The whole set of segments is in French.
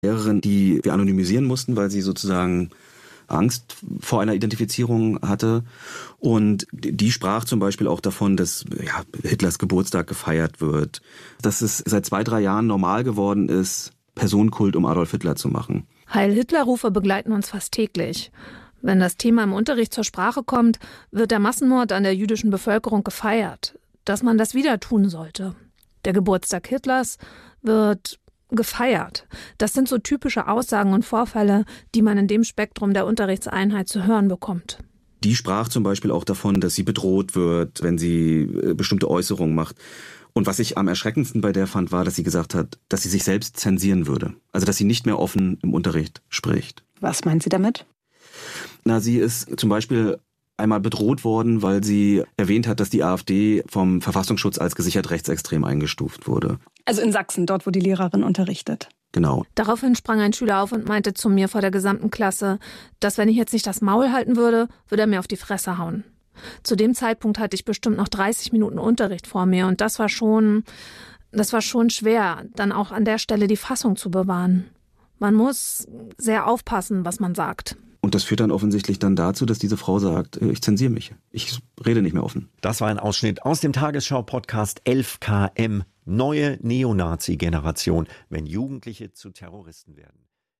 Lehrerin, die wir anonymisieren mussten, weil sie sozusagen Angst vor einer Identifizierung hatte. Und die sprach zum Beispiel auch davon, dass Hitlers Geburtstag gefeiert wird, dass es seit 2-3 Jahren normal geworden ist, Personenkult um Adolf Hitler zu machen. Heil-Hitler-Rufe begleiten uns fast täglich. Wenn das Thema im Unterricht zur Sprache kommt, wird der Massenmord an der jüdischen Bevölkerung gefeiert, dass man das wieder tun sollte. Der Geburtstag Hitlers wird gefeiert. Das sind so typische Aussagen und Vorfälle, die man in dem Spektrum der Unterrichtseinheit zu hören bekommt. Die sprach zum Beispiel auch davon, dass sie bedroht wird, wenn sie bestimmte Äußerungen macht. Und was ich am erschreckendsten bei der fand, war, dass sie gesagt hat, dass sie sich selbst zensieren würde. Also, dass sie nicht mehr offen im Unterricht spricht. Was meint sie damit? Sie ist zum Beispiel einmal bedroht worden, weil sie erwähnt hat, dass die AfD vom Verfassungsschutz als gesichert rechtsextrem eingestuft wurde. Also in Sachsen, dort, wo die Lehrerin unterrichtet. Genau. Daraufhin sprang ein Schüler auf und meinte zu mir vor der gesamten Klasse, dass wenn ich jetzt nicht das Maul halten würde, würde er mir auf die Fresse hauen. Zu dem Zeitpunkt hatte ich bestimmt noch 30 Minuten Unterricht vor mir und das war schon schwer, dann auch an der Stelle die Fassung zu bewahren. Man muss sehr aufpassen, was man sagt. Und das führt dann offensichtlich dann dazu, dass diese Frau sagt, ich zensiere mich. Ich rede nicht mehr offen. Das war ein Ausschnitt aus dem Tagesschau-Podcast 11KM. Neue Neonazi-Generation, wenn Jugendliche zu Terroristen werden.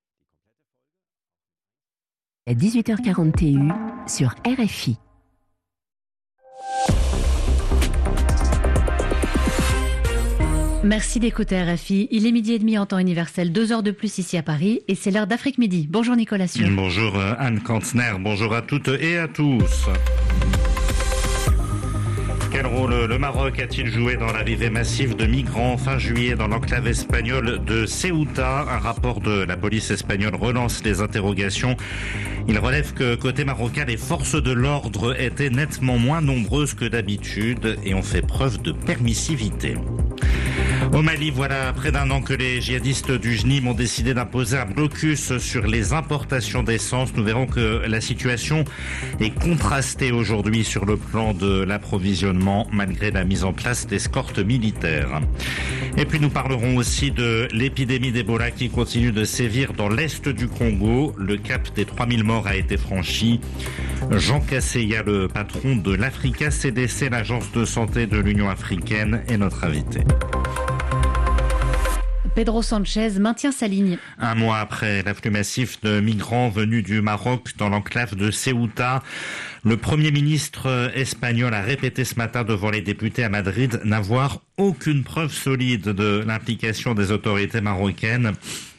À 18h40 TU sur RFI. Merci d'écouter RFI. Il est 12h30 en temps universel, 2 heures de plus ici à Paris et c'est l'heure d'Afrique Midi. Bonjour Nicolas Sûr. Bonjour Anne Kantner, bonjour à toutes et à tous. Quel rôle le Maroc a-t-il joué dans l'arrivée massive de migrants fin juillet dans l'enclave espagnole de Ceuta? Un rapport de la police espagnole relance les interrogations. Il relève que côté marocain, les forces de l'ordre étaient nettement moins nombreuses que d'habitude et ont fait preuve de permissivité. Au Mali, voilà près d'un an que les djihadistes du JNIM ont décidé d'imposer un blocus sur les importations d'essence. Nous verrons que la situation est contrastée aujourd'hui sur le plan de l'approvisionnement malgré la mise en place d'escortes militaires. Et puis nous parlerons aussi de l'épidémie d'Ebola qui continue de sévir dans l'est du Congo. Le cap des 3000 morts a été franchi. Jean Casseya, le patron de l'Africa CDC, l'agence de santé de l'Union africaine, est notre invité. Pedro Sanchez maintient sa ligne. Un mois après l'afflux massif de migrants venus du Maroc dans l'enclave de Ceuta, le Premier ministre espagnol a répété ce matin devant les députés à Madrid n'avoir aucune preuve solide de l'implication des autorités marocaines.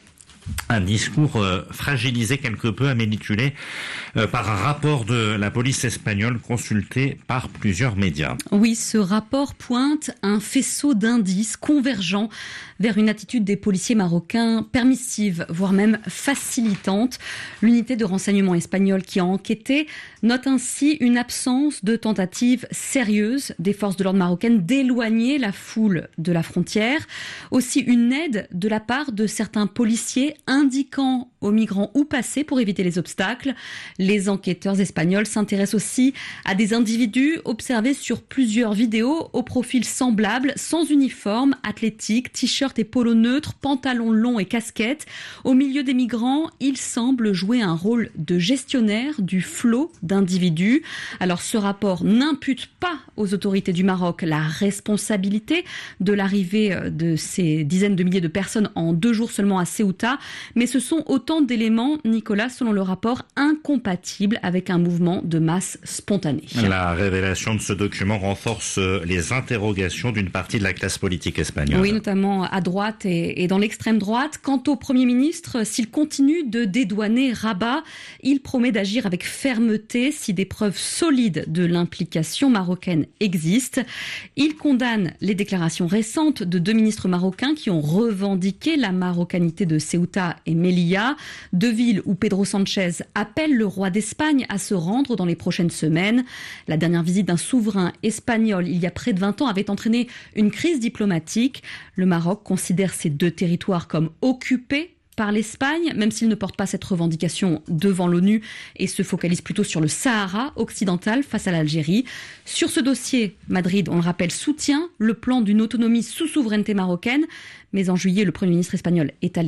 Un discours fragilisé quelque peu, Amélie Tullet, par un rapport de la police espagnole consulté par plusieurs médias. Oui, ce rapport pointe un faisceau d'indices convergents vers une attitude des policiers marocains permissive, voire même facilitante. L'unité de renseignement espagnole qui a enquêté note ainsi une absence de tentative sérieuse des forces de l'ordre marocaines d'éloigner la foule de la frontière. Aussi une aide de la part de certains policiers indiquant aux migrants où passer pour éviter les obstacles. Les enquêteurs espagnols s'intéressent aussi à des individus observés sur plusieurs vidéos au profil semblable, sans uniforme, athlétique, t-shirt et polo neutre, pantalon long et casquette. Au milieu des migrants, ils semblent jouer un rôle de gestionnaire du flot d'individus. Alors ce rapport n'impute pas aux autorités du Maroc la responsabilité de l'arrivée de ces dizaines de milliers de personnes en 2 jours seulement à Ceuta, mais ce sont autant d'éléments, Nicolas, selon le rapport, incompatibles avec un mouvement de masse spontané. La révélation de ce document renforce les interrogations d'une partie de la classe politique espagnole. Oui, notamment à droite et dans l'extrême droite. Quant au Premier ministre, s'il continue de dédouaner Rabat, il promet d'agir avec fermeté si des preuves solides de l'implication marocaine existent. Il condamne les déclarations récentes de 2 ministres marocains qui ont revendiqué la marocanité de Ceuta et Melilla, 2 villes où Pedro Sanchez appelle le roi d'Espagne à se rendre dans les prochaines semaines. La dernière visite d'un souverain espagnol il y a près de 20 ans avait entraîné une crise diplomatique. Le Maroc considère ces 2 territoires comme occupés par l'Espagne, même s'il ne porte pas cette revendication devant l'ONU et se focalise plutôt sur le Sahara occidental face à l'Algérie. Sur ce dossier, Madrid, on le rappelle, soutient le plan d'une autonomie sous souveraineté marocaine, mais en juillet, le Premier ministre espagnol est allé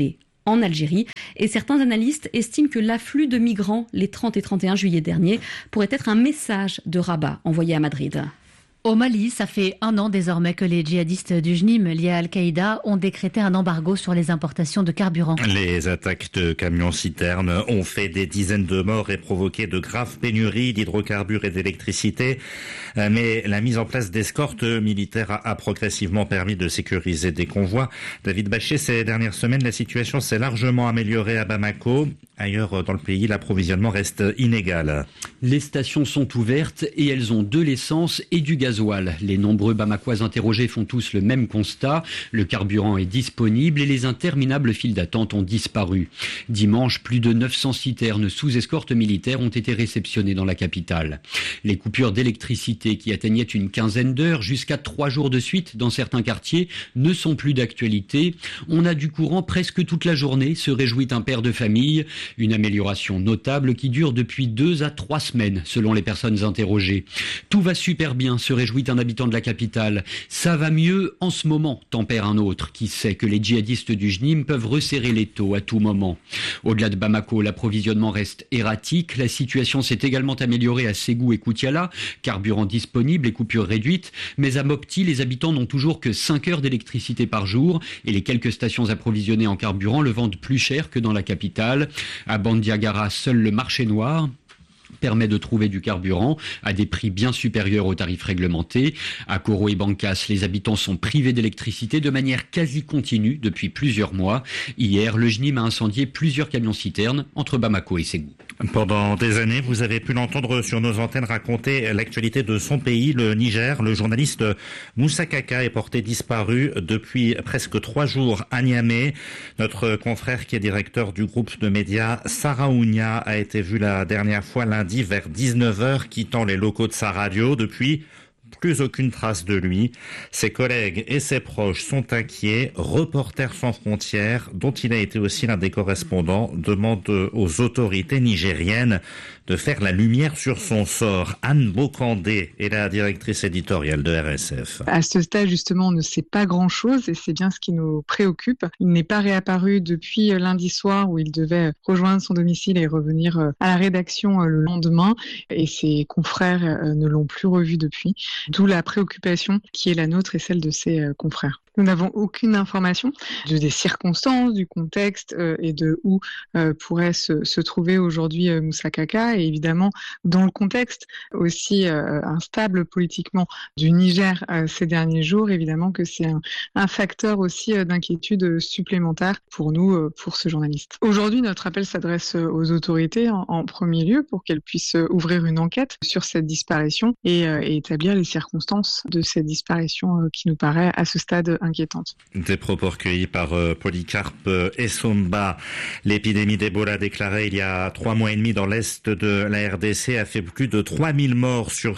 en Algérie. Et certains analystes estiment que l'afflux de migrants les 30 et 31 juillet dernier pourrait être un message de Rabat envoyé à Madrid. Au Mali, ça fait 1 an désormais que les djihadistes du JNIM liés à Al-Qaïda ont décrété un embargo sur les importations de carburant. Les attaques de camions-citernes ont fait des dizaines de morts et provoqué de graves pénuries d'hydrocarbures et d'électricité. Mais la mise en place d'escortes militaires a progressivement permis de sécuriser des convois. David Bachet, ces dernières semaines, la situation s'est largement améliorée à Bamako. Ailleurs dans le pays, l'approvisionnement reste inégal. Les stations sont ouvertes et elles ont de l'essence et du gasoil. Les nombreux Bamakois interrogés font tous le même constat. Le carburant est disponible et les interminables files d'attente ont disparu. Dimanche, plus de 900 citernes sous escorte militaire ont été réceptionnées dans la capitale. Les coupures d'électricité qui atteignaient une quinzaine d'heures jusqu'à 3 jours de suite dans certains quartiers ne sont plus d'actualité. On a du courant presque toute la journée, se réjouit un père de famille. Une amélioration notable qui dure depuis 2 à 3 semaines selon les personnes interrogées. Tout va super bien, se réjouit un habitant de la capitale. Ça va mieux en ce moment, tempère un autre, qui sait que les djihadistes du JNIM peuvent resserrer l'étau à tout moment. Au-delà de Bamako, l'approvisionnement reste erratique. La situation s'est également améliorée à Ségou et Koutiala, carburant disponible et coupures réduites. Mais à Mopti, les habitants n'ont toujours que 5 heures d'électricité par jour et les quelques stations approvisionnées en carburant le vendent plus cher que dans la capitale. À Bandiagara, seul le marché noir permet de trouver du carburant à des prix bien supérieurs aux tarifs réglementés. À Koro et Bankas, les habitants sont privés d'électricité de manière quasi continue depuis plusieurs mois. Hier, le JNIM a incendié plusieurs camions-citernes entre Bamako et Ségou. Pendant des années, vous avez pu l'entendre sur nos antennes raconter l'actualité de son pays, le Niger. Le journaliste Moussa Kaka est porté disparu depuis presque 3 jours à Niamey. Notre confrère qui est directeur du groupe de médias Saraounia a été vu la dernière fois lundi vers 19h quittant les locaux de sa radio. Depuis, plus aucune trace de lui. Ses collègues et ses proches sont inquiets. Reporters sans frontières, dont il a été aussi l'un des correspondants, demande aux autorités nigériennes de faire la lumière sur son sort. Anne Bokandé est la directrice éditoriale de RSF. À ce stade, justement, on ne sait pas grand-chose et c'est bien ce qui nous préoccupe. Il n'est pas réapparu depuis lundi soir où il devait rejoindre son domicile et revenir à la rédaction le lendemain et ses confrères ne l'ont plus revu depuis. D'où la préoccupation qui est la nôtre et celle de ses confrères. Nous n'avons aucune information des circonstances, du contexte et de où pourrait se trouver aujourd'hui Moussa Kaka. Et évidemment, dans le contexte aussi instable politiquement du Niger ces derniers jours, évidemment que c'est un facteur aussi d'inquiétude supplémentaire pour nous, pour ce journaliste. Aujourd'hui, notre appel s'adresse aux autorités en premier lieu pour qu'elles puissent ouvrir une enquête sur cette disparition et établir les circonstances de cette disparition qui nous paraît à ce stade inquiétante. Des propos recueillis par Polycarpe Essomba. L'épidémie d'Ebola déclarée il y a 3 mois et demi dans l'est de la RDC a fait plus de 3000 morts sur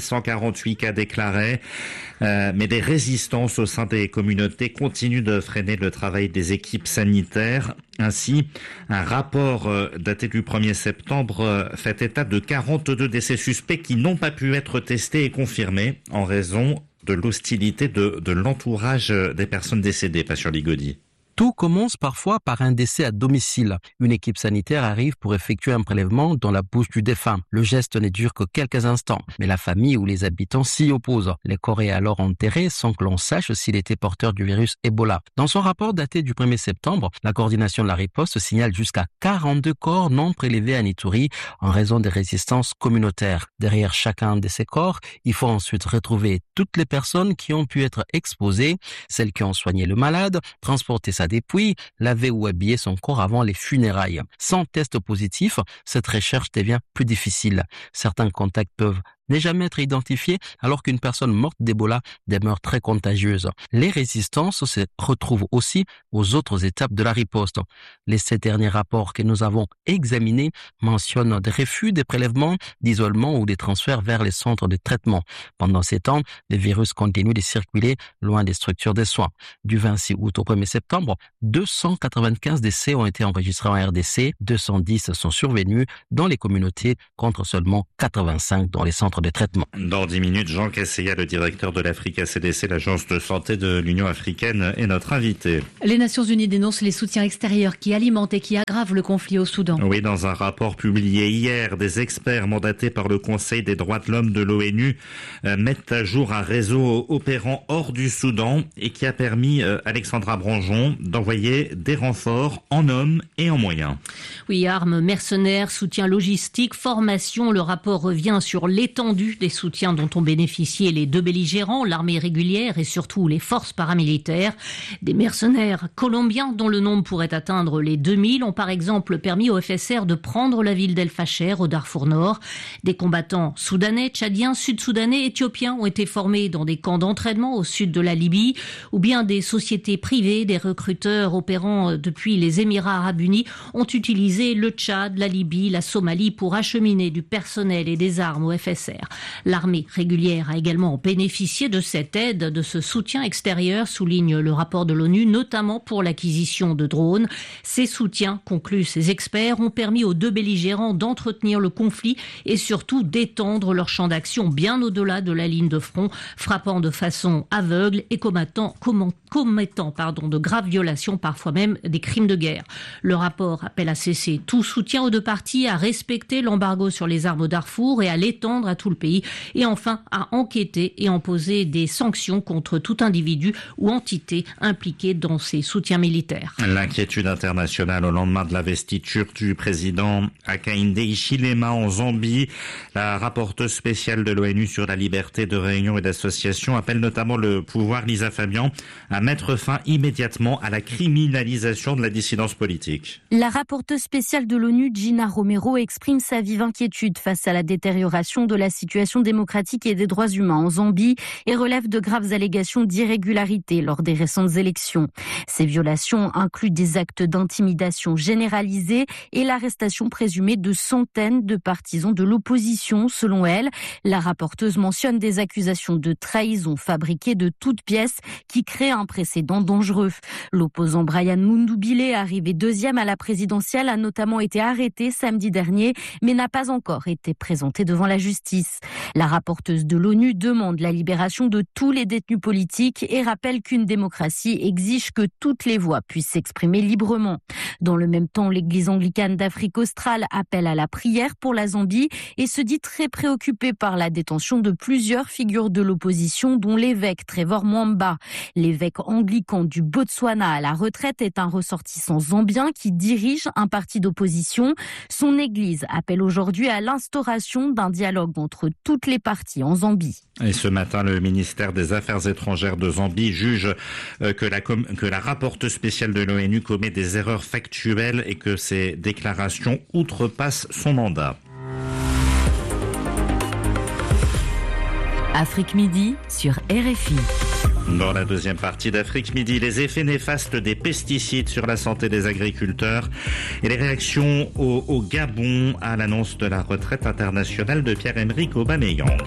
6148 cas déclarés. Mais des résistances au sein des communautés continuent de freiner le travail des équipes sanitaires. Ainsi, un rapport daté du 1er septembre fait état de 42 décès suspects qui n'ont pas pu être testés et confirmés en raison de l'hostilité de l'entourage des personnes décédées, Pasteur Ligodi. Tout commence parfois par un décès à domicile. Une équipe sanitaire arrive pour effectuer un prélèvement dans la bouche du défunt. Le geste ne dure que quelques instants, mais la famille ou les habitants s'y opposent. Le corps est alors enterré sans que l'on sache s'il était porteur du virus Ebola. Dans son rapport daté du 1er septembre, la coordination de la riposte signale jusqu'à 42 corps non prélevés à Nitouri en raison des résistances communautaires. Derrière chacun de ces corps, il faut ensuite retrouver toutes les personnes qui ont pu être exposées, celles qui ont soigné le malade, transporté sa dépouille, laver ou habiller son corps avant les funérailles. Sans test positif, cette recherche devient plus difficile. Certains contacts peuvent n'est jamais être identifié alors qu'une personne morte d'Ebola demeure très contagieuse. Les résistances se retrouvent aussi aux autres étapes de la riposte. Les 7 derniers rapports que nous avons examinés mentionnent des refus des prélèvements, d'isolement ou des transferts vers les centres de traitement. Pendant ces temps, le virus continue de circuler loin des structures de soins. Du 26 août au 1er septembre, 295 décès ont été enregistrés en RDC, 210 sont survenus dans les communautés contre seulement 85 dans les centres centres de traitement. Dans 10 minutes, Jean Casseya, le directeur de l'Africa CDC, l'agence de santé de l'Union africaine, est notre invité. Les Nations Unies dénoncent les soutiens extérieurs qui alimentent et qui aggravent le conflit au Soudan. Oui, dans un rapport publié hier, des experts mandatés par le Conseil des droits de l'homme de l'ONU mettent à jour un réseau opérant hors du Soudan et qui a permis, Alexandra Branjon, d'envoyer des renforts en hommes et en moyens. Oui, armes, mercenaires, soutien logistique, formation. Le rapport revient sur l'étendue des soutiens dont ont bénéficié les deux belligérants, l'armée régulière et surtout les forces paramilitaires. Des mercenaires colombiens dont le nombre pourrait atteindre les 2000 ont par exemple permis au FSR de prendre la ville d'El Fasher au Darfour Nord. Des combattants soudanais, tchadiens, sud-soudanais, éthiopiens ont été formés dans des camps d'entraînement au sud de la Libye, ou bien des sociétés privées, des recruteurs opérant depuis les Émirats arabes unis ont utilisé le Tchad, la Libye, la Somalie pour acheminer du personnel et des armes au FSR. L'armée régulière a également bénéficié de cette aide, de ce soutien extérieur, souligne le rapport de l'ONU, notamment pour l'acquisition de drones. Ces soutiens, concluent ces experts, ont permis aux deux belligérants d'entretenir le conflit et surtout d'étendre leur champ d'action bien au-delà de la ligne de front, frappant de façon aveugle et commettant de graves violations, parfois même des crimes de guerre. Le rapport appelle à cesser tout soutien aux deux parties, à respecter l'embargo sur les armes au Darfour et à l'étendre à tout le pays, et enfin à enquêter et imposer des sanctions contre tout individu ou entité impliquée dans ces soutiens militaires. L'inquiétude internationale au lendemain de l'investiture du président Hakainde Hichilema en Zambie. La rapporteuse spéciale de l'ONU sur la liberté de réunion et d'association appelle notamment le pouvoir, Lisa Fabian, à mettre fin immédiatement à la criminalisation de la dissidence politique. La rapporteuse spéciale de l'ONU, Gina Romero, exprime sa vive inquiétude face à la détérioration de la situation démocratique et des droits humains en Zambie et relève de graves allégations d'irrégularité lors des récentes élections. Ces violations incluent des actes d'intimidation généralisés et l'arrestation présumée de centaines de partisans de l'opposition, selon elle. La rapporteuse mentionne des accusations de trahison fabriquées de toutes pièces qui créent un précédent dangereux. L'opposant Brian Mundubile, arrivé deuxième à la présidentielle, a notamment été arrêté samedi dernier, mais n'a pas encore été présenté devant la justice. La rapporteuse de l'ONU demande la libération de tous les détenus politiques et rappelle qu'une démocratie exige que toutes les voix puissent s'exprimer librement. Dans le même temps, l'église anglicane d'Afrique australe appelle à la prière pour la Zambie et se dit très préoccupée par la détention de plusieurs figures de l'opposition, dont l'évêque Trevor Mwamba. L'évêque anglican du Botswana à la retraite est un ressortissant zambien qui dirige un parti d'opposition. Son église appelle aujourd'hui à l'instauration d'un dialogue entre toutes les parties en Zambie. Et ce matin, le ministère des Affaires étrangères de Zambie juge que la rapporteuse spéciale de l'ONU commet des erreurs factuelles et que ses déclarations outrepassent son mandat. Afrique Midi sur RFI. Dans la deuxième partie d'Afrique Midi, les effets néfastes des pesticides sur la santé des agriculteurs et les réactions au Gabon à l'annonce de la retraite internationale de Pierre-Emerick Aubameyang.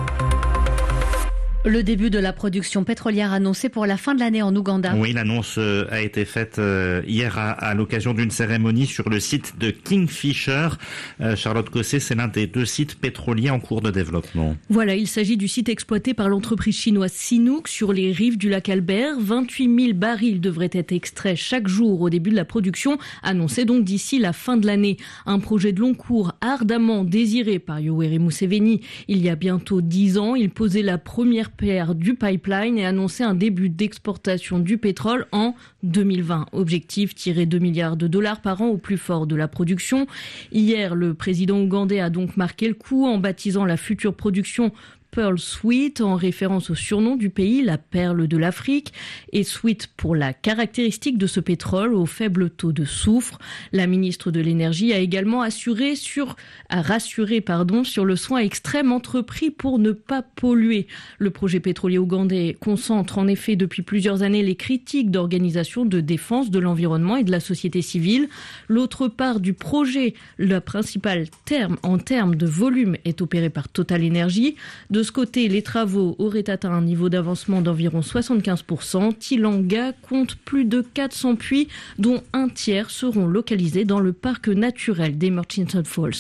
Le début de la production pétrolière annoncée pour la fin de l'année en Ouganda. Oui, l'annonce a été faite hier à l'occasion d'une cérémonie sur le site de Kingfisher. Charlotte Cosset, c'est l'un des deux sites pétroliers en cours de développement. Voilà, il s'agit du site exploité par l'entreprise chinoise Sinopec sur les rives du lac Albert. 28 000 barils devraient être extraits chaque jour au début de la production, annoncé donc d'ici la fin de l'année. Un projet de long cours ardemment désiré par Yoweri Museveni. Il y a bientôt 10 ans, il posait la première pierre du pipeline et annonçait un début d'exportation du pétrole en 2020. Objectif, tirer 2 milliards de dollars par an au plus fort de la production. Hier, le président ougandais a donc marqué le coup en baptisant la future production Pearl Sweet, en référence au surnom du pays, la perle de l'Afrique, et Sweet pour la caractéristique de ce pétrole au faible taux de soufre. La ministre de l'Énergie a également rassuré sur le soin extrême entrepris pour ne pas polluer. Le projet pétrolier ougandais concentre en effet depuis plusieurs années les critiques d'organisations de défense de l'environnement et de la société civile. L'autre part du projet, la principale en termes de volume, est opérée par Total Energy. De ce côté, les travaux auraient atteint un niveau d'avancement d'environ 75%. Tilanga compte plus de 400 puits, dont un tiers seront localisés dans le parc naturel des Murchison Falls.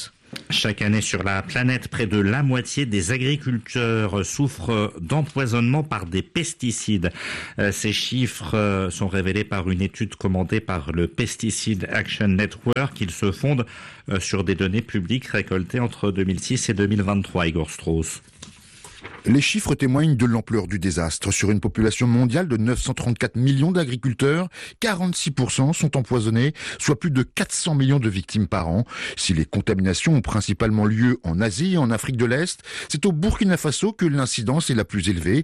Chaque année sur la planète, près de la moitié des agriculteurs souffrent d'empoisonnement par des pesticides. Ces chiffres sont révélés par une étude commandée par le Pesticide Action Network. Ils se fondent sur des données publiques récoltées entre 2006 et 2023, Igor Strauss. Les chiffres témoignent de l'ampleur du désastre. Sur une population mondiale de 934 millions d'agriculteurs, 46% sont empoisonnés, soit plus de 400 millions de victimes par an. Si les contaminations ont principalement lieu en Asie et en Afrique de l'Est, c'est au Burkina Faso que l'incidence est la plus élevée.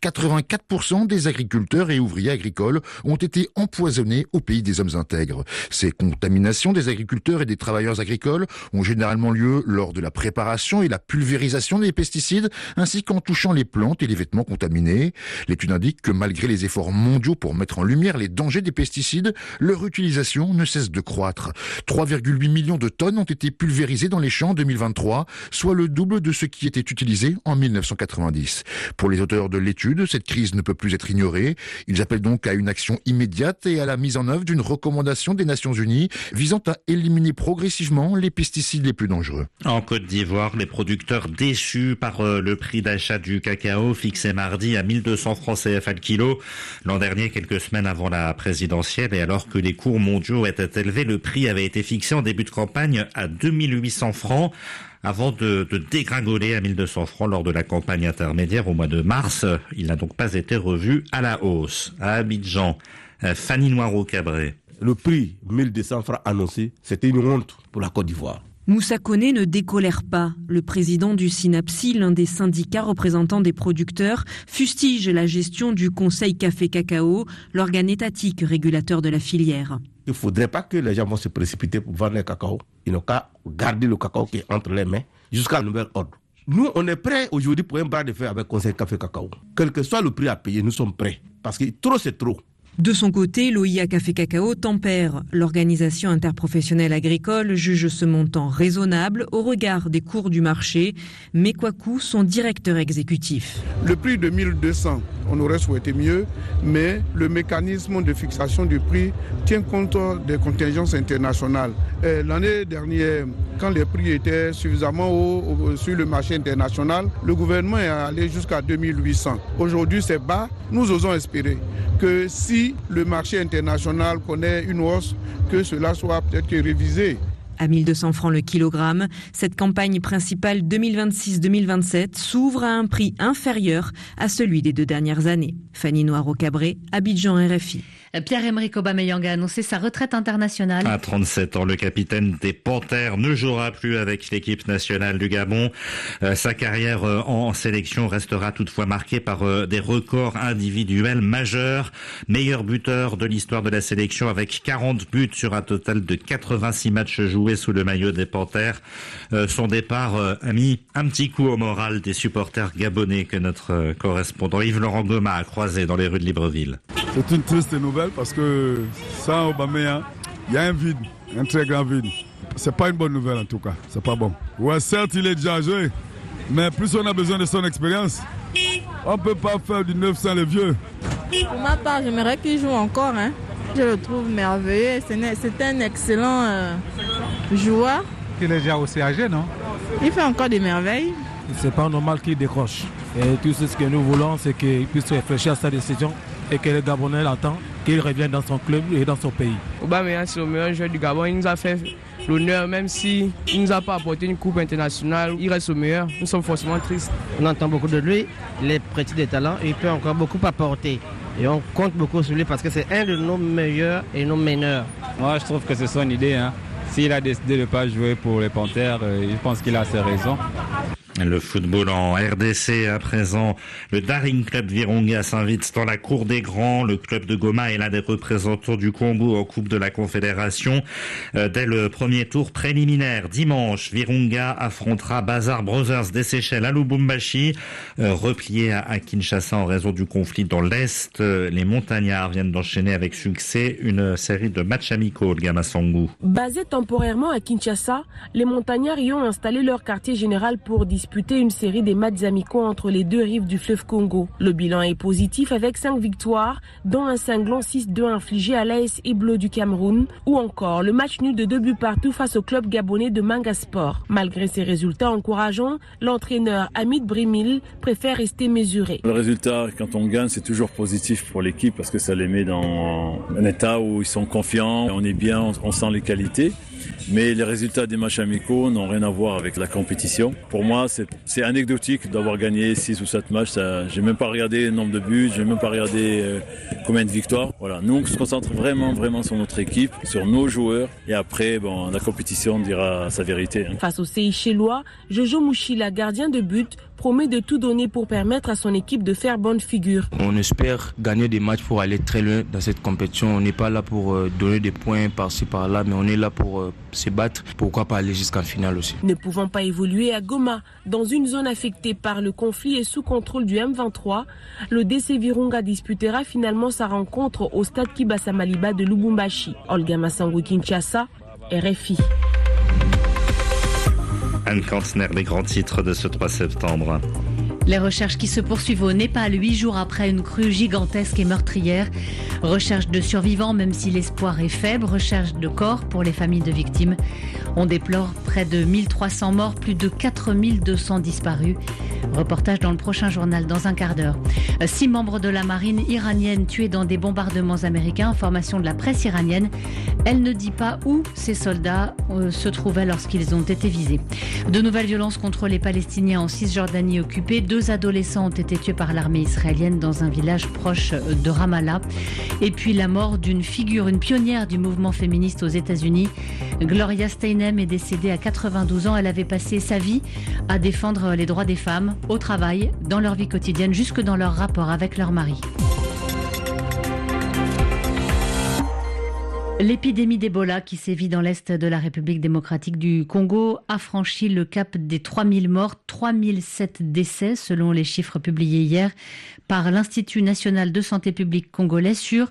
84% des agriculteurs et ouvriers agricoles ont été empoisonnés au pays des hommes intègres. Ces contaminations des agriculteurs et des travailleurs agricoles ont généralement lieu lors de la préparation et la pulvérisation des pesticides, ainsi qu'en touchant les plantes et les vêtements contaminés. L'étude indique que malgré les efforts mondiaux pour mettre en lumière les dangers des pesticides, leur utilisation ne cesse de croître. 3,8 millions de tonnes ont été pulvérisées dans les champs en 2023, soit le double de ce qui était utilisé en 1990. Pour les auteurs de l'étude, cette crise ne peut plus être ignorée. Ils appellent donc à une action immédiate et à la mise en œuvre d'une recommandation des Nations Unies visant à éliminer progressivement les pesticides les plus dangereux. En Côte d'Ivoire, les producteurs déçus par le prix d'achat du cacao fixé mardi à 1200 francs CFA le kilo. L'an dernier, quelques semaines avant la présidentielle, et alors que les cours mondiaux étaient élevés, le prix avait été fixé en début de campagne à 2800 francs avant de dégringoler à 1200 francs lors de la campagne intermédiaire au mois de mars. Il n'a donc pas été revu à la hausse. À Abidjan, Fanny Noiro-Cabré. Le prix 1200 francs annoncé, c'était une honte pour la Côte d'Ivoire. Moussa Koné ne décolère pas. Le président du SYNAPSI, l'un des syndicats représentants des producteurs, fustige la gestion du Conseil Café-Cacao, l'organe étatique régulateur de la filière. Il ne faudrait pas que les gens vont se précipiter pour vendre le cacao. Ils n'ont qu'à garder le cacao qui est entre les mains jusqu'à nouvel ordre. Nous, on est prêts aujourd'hui pour un bras de fer avec le Conseil Café-Cacao. Quel que soit le prix à payer, nous sommes prêts. Parce que trop, c'est trop. De son côté, l'OIA Café-Cacao tempère. L'organisation interprofessionnelle agricole juge ce montant raisonnable au regard des cours du marché. Mekwaku, son directeur exécutif. Le prix de 1200, on aurait souhaité mieux, mais le mécanisme de fixation du prix tient compte des contingences internationales. L'année dernière, quand les prix étaient suffisamment hauts sur le marché international, le gouvernement est allé jusqu'à 2800. Aujourd'hui, c'est bas. Nous osons espérer que si le marché international connaît une hausse, que cela soit peut-être révisé. À 1200 francs le kilogramme, cette campagne principale 2026-2027 s'ouvre à un prix inférieur à celui des 2 dernières années. Fanny Noiro-Cabré, Abidjan, RFI. Pierre-Emerick Aubameyang a annoncé sa retraite internationale. À 37 ans, le capitaine des Panthères ne jouera plus avec l'équipe nationale du Gabon. Sa carrière en sélection restera toutefois marquée par des records individuels majeurs. Meilleur buteur de l'histoire de la sélection avec 40 buts sur un total de 86 matchs joués sous le maillot des Panthères. Son départ a mis un petit coup au moral des supporters gabonais que notre correspondant Yves-Laurent Goma a croisé dans les rues de Libreville. C'est une triste nouvelle parce que sans Aubameyang, il y a un vide, un très grand vide. C'est pas une bonne nouvelle en tout cas, c'est pas bon. Ouais, certes, il est déjà âgé, mais plus on a besoin de son expérience, on peut pas faire du neuf sans les vieux. Pour ma part, j'aimerais qu'il joue encore. Je le trouve merveilleux, c'est un excellent joueur. Il est déjà aussi âgé, non? Il fait encore des merveilles. C'est pas normal qu'il décroche. Et tout ce que nous voulons, c'est qu'il puisse réfléchir à sa décision et que le Gabonais l'attend, qu'il revienne dans son club et dans son pays. Aubameyang, c'est le meilleur joueur du Gabon. Il nous a fait l'honneur, même s'il ne nous a pas apporté une coupe internationale. Il reste le meilleur. Nous sommes forcément tristes. On entend beaucoup de lui, il est petit de talent et il peut encore beaucoup apporter. Et on compte beaucoup sur lui parce que c'est un de nos meilleurs et nos meneurs. Moi, je trouve que c'est son idée. S'il a décidé de ne pas jouer pour les Panthères, je pense qu'il a ses raisons. Le football en RDC à présent. Le Daring Club Virunga s'invite dans la cour des grands. Le club de Goma est l'un des représentants du Congo en Coupe de la Confédération. Dès le premier tour préliminaire, dimanche, Virunga affrontera Bazar Brothers des Seychelles à Lubumbashi. Repliés à Kinshasa en raison du conflit dans l'Est, les montagnards viennent d'enchaîner avec succès une série de matchs amicaux de Gamassangu. Basés temporairement à Kinshasa, les montagnards y ont installé leur quartier général pour disputer disputer une série des matchs amicaux entre les deux rives du fleuve Congo. Le bilan est positif avec 5 victoires, dont un cinglant 6-2 infligé à l'AS Iblo du Cameroun, ou encore le match nul de 2 buts partout face au club gabonais de Manga Sport. Malgré ces résultats encourageants, l'entraîneur Hamid Brimil préfère rester mesuré. Le résultat, quand on gagne, c'est toujours positif pour l'équipe parce que ça les met dans un état où ils sont confiants, on est bien, on sent les qualités. Mais les résultats des matchs amicaux n'ont rien à voir avec la compétition. Pour moi, c'est anecdotique d'avoir gagné 6 ou 7 matchs. J'ai même pas regardé le nombre de buts, j'ai même pas regardé combien de victoires. Voilà. Nous, on se concentre vraiment sur notre équipe, sur nos joueurs. Et après, la compétition dira sa vérité. Face aux Seychellois, Jojo Mouchila, gardien de but, promet de tout donner pour permettre à son équipe de faire bonne figure. On espère gagner des matchs pour aller très loin dans cette compétition. On n'est pas là pour donner des points par-ci par-là, mais on est là pour se battre. Pourquoi pas aller jusqu'en finale aussi. Ne pouvant pas évoluer à Goma, dans une zone affectée par le conflit et sous contrôle du M23, le DC Virunga disputera finalement sa rencontre au stade Kibasa Maliba de Lubumbashi. Olga Massangou, Kinshasa, RFI. Anne Kantner, les grands titres de ce 3 septembre. Les recherches qui se poursuivent au Népal 8 jours après une crue gigantesque et meurtrière. Recherche de survivants même si l'espoir est faible. Recherche de corps pour les familles de victimes. On déplore près de 1300 morts, plus de 4200 disparus. Reportage dans le prochain journal dans un quart d'heure. 6 membres de la marine iranienne tués dans des bombardements américains. Information de la presse iranienne. Elle ne dit pas où ces soldats se trouvaient lorsqu'ils ont été visés. De nouvelles violences contre les Palestiniens en Cisjordanie occupée. 2 adolescents ont été tués par l'armée israélienne dans un village proche de Ramallah. Et puis la mort d'une figure, une pionnière du mouvement féministe aux États-Unis. Gloria Steinem est décédée à 92 ans. Elle avait passé sa vie à défendre les droits des femmes au travail, dans leur vie quotidienne, jusque dans leur rapport avec leur mari. L'épidémie d'Ebola qui sévit dans l'est de la République démocratique du Congo a franchi le cap des 3000 morts, 3007 décès selon les chiffres publiés hier par l'Institut national de santé publique congolais sur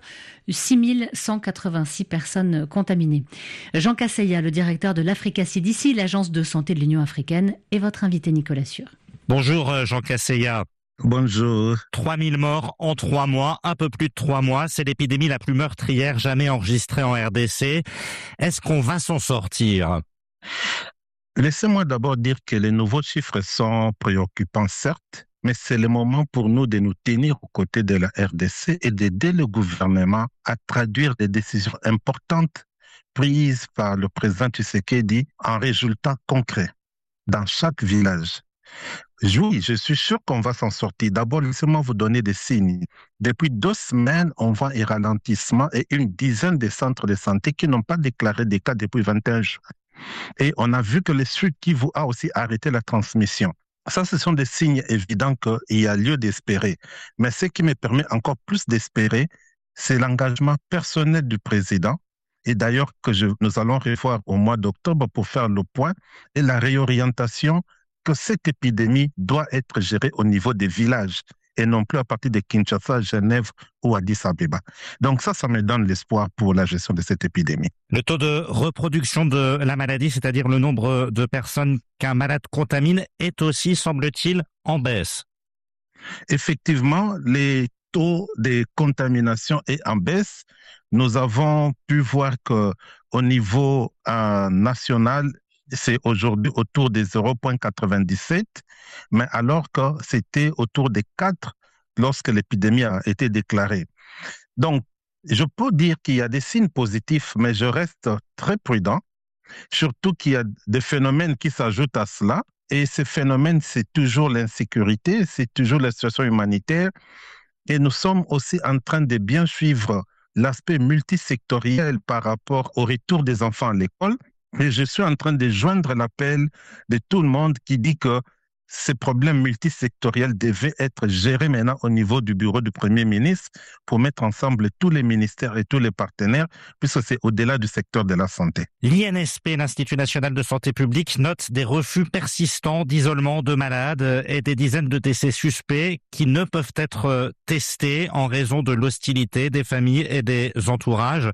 6186 personnes contaminées. Jean Kasseya, le directeur de l'Africa CDC, l'agence de santé de l'Union africaine, est votre invité Nicolas Sûr. Bonjour Jean Kasseya. Bonjour. 3000 morts en 3 mois, un peu plus de 3 mois. C'est l'épidémie la plus meurtrière jamais enregistrée en RDC. Est-ce qu'on va s'en sortir ? Laissez-moi d'abord dire que les nouveaux chiffres sont préoccupants, certes, mais c'est le moment pour nous de nous tenir aux côtés de la RDC et d'aider le gouvernement à traduire des décisions importantes prises par le président Tshisekedi en résultats concrets dans chaque village. Oui, je suis sûr qu'on va s'en sortir. D'abord, laissez-moi vous donner des signes. Depuis 2 semaines, on voit un ralentissement et une dizaine de centres de santé qui n'ont pas déclaré des cas depuis 21 jours. Et on a vu que le Sud Kivu a aussi arrêté la transmission. Ça, ce sont des signes évidents qu'il y a lieu d'espérer. Mais ce qui me permet encore plus d'espérer, c'est l'engagement personnel du président. Et d'ailleurs, nous allons revoir au mois d'octobre pour faire le point et la réorientation que cette épidémie doit être gérée au niveau des villages et non plus à partir de Kinshasa, Genève ou Addis Abeba. Donc ça me donne l'espoir pour la gestion de cette épidémie. Le taux de reproduction de la maladie, c'est-à-dire le nombre de personnes qu'un malade contamine, est aussi, semble-t-il, en baisse. Effectivement, les taux de contamination est en baisse. Nous avons pu voir qu'au niveau national, c'est aujourd'hui autour des 0,97, mais alors que c'était autour des 4 lorsque l'épidémie a été déclarée. Donc, je peux dire qu'il y a des signes positifs, mais je reste très prudent, surtout qu'il y a des phénomènes qui s'ajoutent à cela. Et ces phénomènes, c'est toujours l'insécurité, c'est toujours la situation humanitaire. Et nous sommes aussi en train de bien suivre l'aspect multisectoriel par rapport au retour des enfants à l'école. Et je suis en train de joindre l'appel de tout le monde qui dit que ces problèmes multisectoriels devaient être gérés maintenant au niveau du bureau du Premier ministre pour mettre ensemble tous les ministères et tous les partenaires, puisque c'est au-delà du secteur de la santé. L'INSP, l'Institut national de santé publique, note des refus persistants d'isolement de malades et des dizaines de décès suspects qui ne peuvent être testés en raison de l'hostilité des familles et des entourages.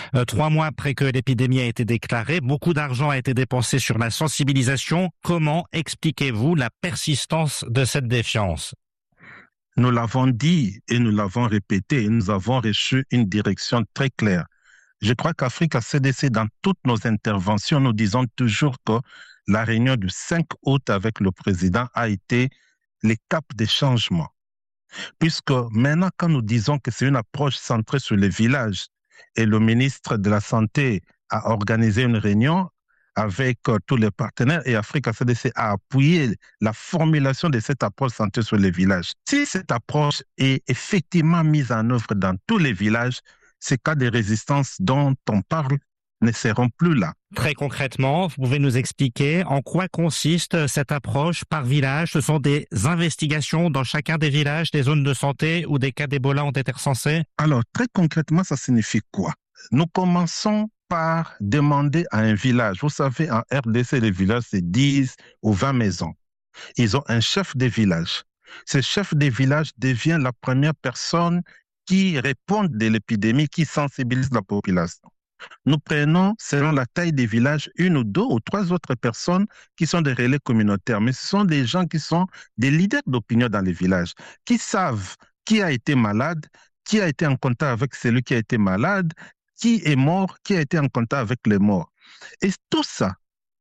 3 mois après que l'épidémie a été déclarée, beaucoup d'argent a été dépensé sur la sensibilisation. Comment expliquez-vous la persistance de cette défiance. Nous l'avons dit et nous l'avons répété, et nous avons reçu une direction très claire. Je crois qu'Africa CDC, dans toutes nos interventions, nous disons toujours que la réunion du 5 août avec le président a été l'étape des changements. Puisque maintenant, quand nous disons que c'est une approche centrée sur les villages, et le ministre de la Santé a organisé une réunion avec tous les partenaires et Africa CDC a appuyé la formulation de cette approche centrée sur les villages. Si cette approche est effectivement mise en œuvre dans tous les villages, ces cas de résistance dont on parle ne seront plus là. Très concrètement, vous pouvez nous expliquer en quoi consiste cette approche par village? Ce sont des investigations dans chacun des villages, des zones de santé où des cas d'Ebola ont été recensés? Alors, très concrètement, ça signifie quoi? Nous commençons par demander à un village. Vous savez, en RDC, les villages, c'est 10 ou 20 maisons. Ils ont un chef de village. Ce chef de village devient la première personne qui répond de l'épidémie, qui sensibilise la population. Nous prenons, selon la taille des villages, 1 ou 2 ou 3 autres personnes qui sont des relais communautaires. Mais ce sont des gens qui sont des leaders d'opinion dans les villages, qui savent qui a été malade, qui a été en contact avec celui qui a été malade, qui est mort, qui a été en contact avec les morts. Et tout ça,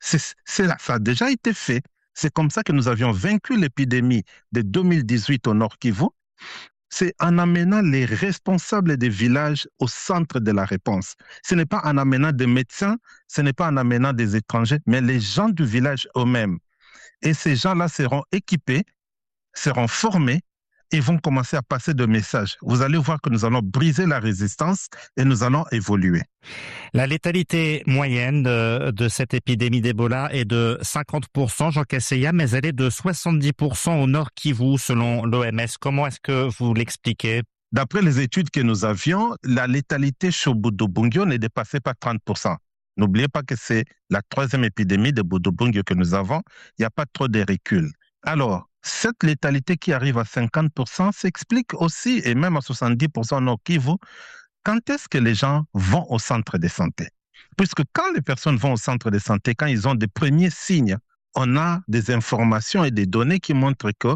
ça a déjà été fait. C'est comme ça que nous avions vaincu l'épidémie de 2018 au Nord Kivu. C'est en amenant les responsables des villages au centre de la réponse. Ce n'est pas en amenant des médecins, ce n'est pas en amenant des étrangers, mais les gens du village eux-mêmes. Et ces gens-là seront équipés, seront formés et vont commencer à passer de messages. Vous allez voir que nous allons briser la résistance et nous allons évoluer. La létalité moyenne de cette épidémie d'Ebola est de 50%, Jean Kaseya, mais elle est de 70% au Nord Kivu, selon l'OMS. Comment est-ce que vous l'expliquez? D'après les études que nous avions, la létalité chez Budo-Bungyo ne dépassait pas 30%. N'oubliez pas que c'est la 3e épidémie de Budo-Bungyo que nous avons. Il n'y a pas trop de recul. Alors, cette létalité qui arrive à 50% s'explique aussi, et même à 70% au Nord Kivu, quand est-ce que les gens vont au centre de santé? Puisque quand les personnes vont au centre de santé, quand ils ont des premiers signes, on a des informations et des données qui montrent que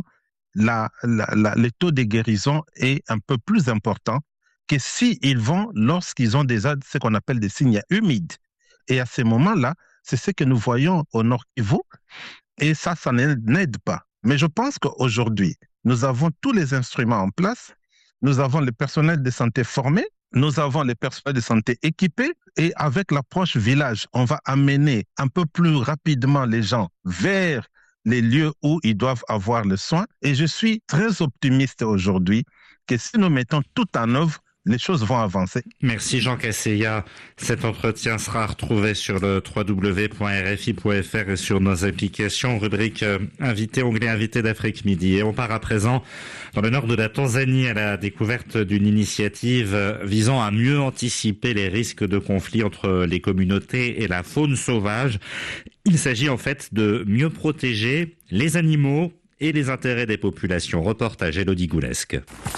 le taux de guérison est un peu plus important que s'ils vont lorsqu'ils ont déjà ce qu'on appelle des signes humides. Et à ce moment-là, c'est ce que nous voyons au Nord Kivu, et ça n'aide pas. Mais je pense qu'aujourd'hui, nous avons tous les instruments en place, nous avons les personnels de santé formés, nous avons les personnels de santé équipés, et avec l'approche village, on va amener un peu plus rapidement les gens vers les lieux où ils doivent avoir le soin. Et je suis très optimiste aujourd'hui que si nous mettons tout en œuvre, les choses vont avancer. Merci Jean Kaseya. Cet entretien sera retrouvé sur le www.rfi.fr et sur nos applications, rubrique invité, onglet invité d'Afrique Midi. Et on part à présent dans le nord de la Tanzanie à la découverte d'une initiative visant à mieux anticiper les risques de conflit entre les communautés et la faune sauvage. Il s'agit en fait de mieux protéger les animaux et les intérêts des populations. Reportage Elodie Goulesque.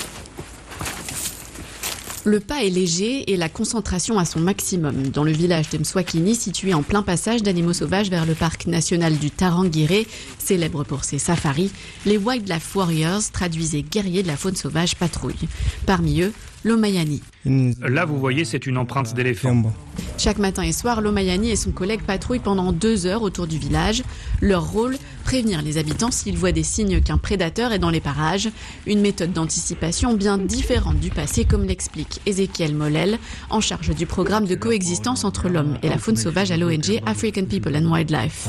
Le pas est léger et la concentration à son maximum. Dans le village de Mswakini, situé en plein passage d'animaux sauvages vers le parc national du Tarangire, célèbre pour ses safaris, les Wildlife Warriors, traduisés guerriers de la faune sauvage, patrouillent. Parmi eux, l'Omayani. Là, vous voyez, c'est une empreinte d'éléphant. Chaque matin et soir, l'Omayani et son collègue patrouillent pendant 2 heures autour du village. Leur rôle, prévenir les habitants s'ils voient des signes qu'un prédateur est dans les parages. Une méthode d'anticipation bien différente du passé, comme l'explique Ezekiel Molel, en charge du programme de coexistence entre l'homme et la faune sauvage à l'ONG African People and Wildlife.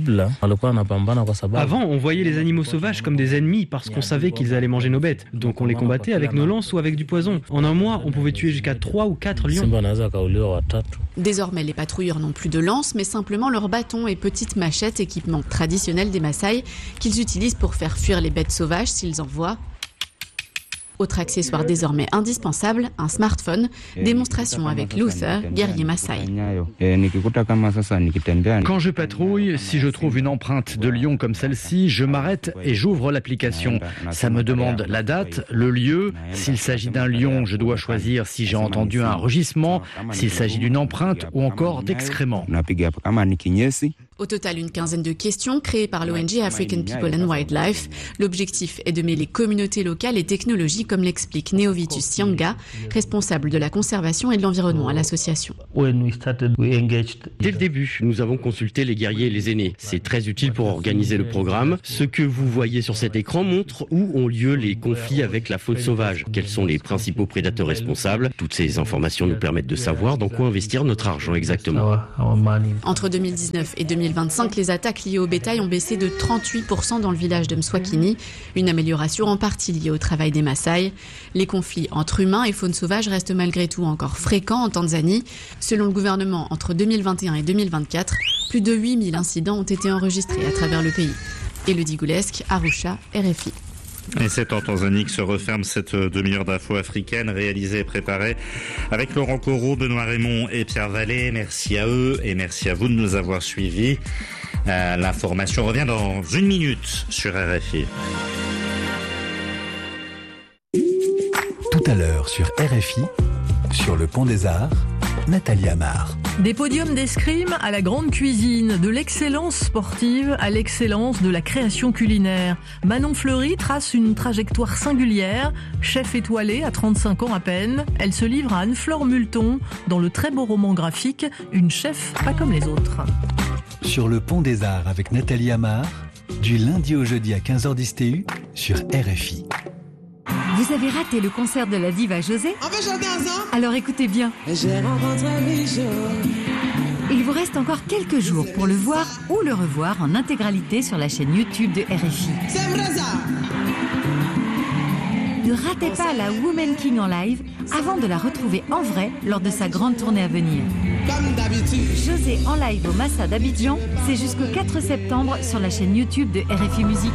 Avant, on voyait les animaux sauvages comme des ennemis parce qu'on savait qu'ils allaient manger nos bêtes. Donc on les combattait avec nos lances ou avec du poison. En un mois, on pouvait tuer jusqu'à 3 ou 4 lions. Désormais, les patrouilleurs n'ont plus de lances, mais simplement leurs bâtons et petites machettes, équipement traditionnel des Maasai, qu'ils utilisent pour faire fuir les bêtes sauvages s'ils en voient. Autre accessoire désormais indispensable, un smartphone. Démonstration avec Luther, guerrier Maasai. Quand je patrouille, si je trouve une empreinte de lion comme celle-ci, je m'arrête et j'ouvre l'application. Ça me demande la date, le lieu. S'il s'agit d'un lion, je dois choisir si j'ai entendu un rugissement, s'il s'agit d'une empreinte ou encore d'excréments. Au total, une quinzaine de questions créées par l'ONG African People and Wildlife. L'objectif est de mêler communautés locales et technologies, comme l'explique Neovitus Sianga, responsable de la conservation et de l'environnement à l'association. Dès le début, nous avons consulté les guerriers et les aînés. C'est très utile pour organiser le programme. Ce que vous voyez sur cet écran montre où ont lieu les conflits avec la faune sauvage. Quels sont les principaux prédateurs responsables? Toutes ces informations nous permettent de savoir dans quoi investir notre argent exactement. Entre 2019 et 2025, les attaques liées au bétail ont baissé de 38% dans le village de Mswakini, une amélioration en partie liée au travail des Maasai. Les conflits entre humains et faune sauvage restent malgré tout encore fréquents en Tanzanie. Selon le gouvernement, entre 2021 et 2024, plus de 8000 incidents ont été enregistrés à travers le pays. Élodie Goulesque, Arusha, RFI. Et c'est en Tanzanie que se referme cette demi-heure d'info africaine réalisée et préparée avec Laurent Corot, Benoît Raymond et Pierre Vallée. Merci à eux et merci à vous de nous avoir suivis. L'information revient dans 1 minute sur RFI. Tout à l'heure sur RFI, sur le Pont des Arts, Nathalie Amar. Des podiums d'escrime à la grande cuisine, de l'excellence sportive à l'excellence de la création culinaire. Manon Fleury trace une trajectoire singulière. Chef étoilée à 35 ans à peine, elle se livre à Anne-Flore Multon dans le très beau roman graphique « Une chef pas comme les autres ». Sur le Pont des Arts avec Nathalie Amar, du lundi au jeudi à 15h10 TU sur RFI. Vous avez raté le concert de la diva José? On peut chanter ensemble? Alors écoutez bien. J'ai rencontré Michel. Il vous reste encore quelques jours pour le voir ou le revoir en intégralité sur la chaîne YouTube de RFI. C'est vrai ça. Ne ratez pas la Woman King en live avant de la retrouver en vrai lors de sa grande tournée à venir. Comme d'habitude. José en live au Massa d'Abidjan, c'est jusqu'au 4 septembre sur la chaîne YouTube de RFI Musique.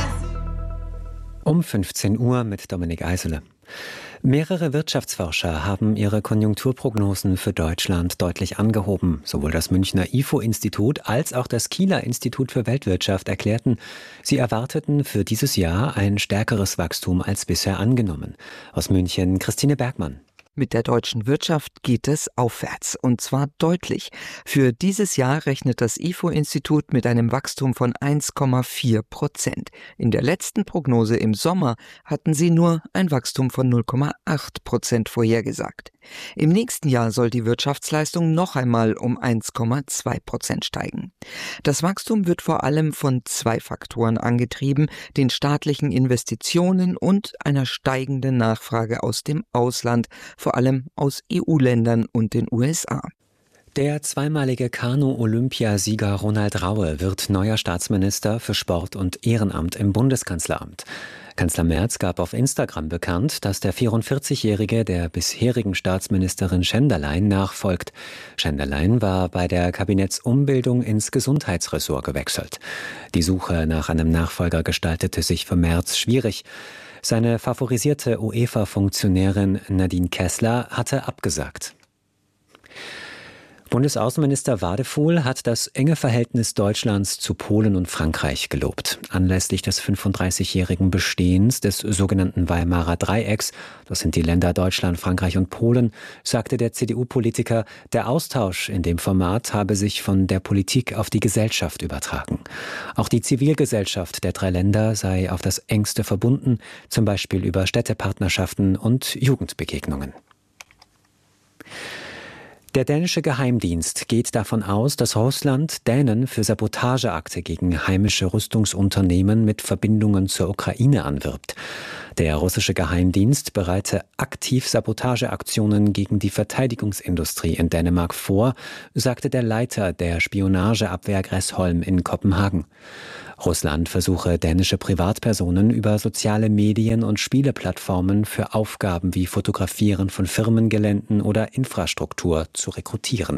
Um 15 Uhr mit Dominik Eisele. Mehrere Wirtschaftsforscher haben ihre Konjunkturprognosen für Deutschland deutlich angehoben. Sowohl das Münchner IFO-Institut als auch das Kieler Institut für Weltwirtschaft erklärten, sie erwarteten für dieses Jahr ein stärkeres Wachstum als bisher angenommen. Aus München Christine Bergmann. Mit der deutschen Wirtschaft geht es aufwärts, und zwar deutlich. Für dieses Jahr rechnet das IFO-Institut mit einem Wachstum von 1,4%. In der letzten Prognose im Sommer hatten sie nur ein Wachstum von 0,8% vorhergesagt. Im nächsten Jahr soll die Wirtschaftsleistung noch einmal um 1,2% steigen. Das Wachstum wird vor allem von 2 Faktoren angetrieben: den staatlichen Investitionen und einer steigenden Nachfrage aus dem Ausland, vor allem aus EU-Ländern und den USA. Der zweimalige Kanu-Olympiasieger Ronald Raue wird neuer Staatsminister für Sport und Ehrenamt im Bundeskanzleramt. Kanzler Merz gab auf Instagram bekannt, dass der 44-Jährige der bisherigen Staatsministerin Schenderlein nachfolgt. Schenderlein war bei der Kabinettsumbildung ins Gesundheitsressort gewechselt. Die Suche nach einem Nachfolger gestaltete sich für Merz schwierig. Seine favorisierte UEFA-Funktionärin Nadine Kessler hatte abgesagt. Bundesaußenminister Wadefuhl hat das enge Verhältnis Deutschlands zu Polen und Frankreich gelobt. Anlässlich des 35-jährigen Bestehens des sogenannten Weimarer Dreiecks, das sind die Länder Deutschland, Frankreich und Polen, sagte der CDU-Politiker, der Austausch in dem Format habe sich von der Politik auf die Gesellschaft übertragen. Auch die Zivilgesellschaft der 3 Länder sei auf das engste verbunden, zum Beispiel über Städtepartnerschaften und Jugendbegegnungen. Der dänische Geheimdienst geht davon aus, dass Russland Dänen für Sabotageakte gegen heimische Rüstungsunternehmen mit Verbindungen zur Ukraine anwirbt. Der russische Geheimdienst bereite aktiv Sabotageaktionen gegen die Verteidigungsindustrie in Dänemark vor, sagte der Leiter der Spionageabwehr Gressholm in Kopenhagen. Russland versuche dänische Privatpersonen über soziale Medien und Spieleplattformen für Aufgaben wie Fotografieren von Firmengeländen oder Infrastruktur zu rekrutieren.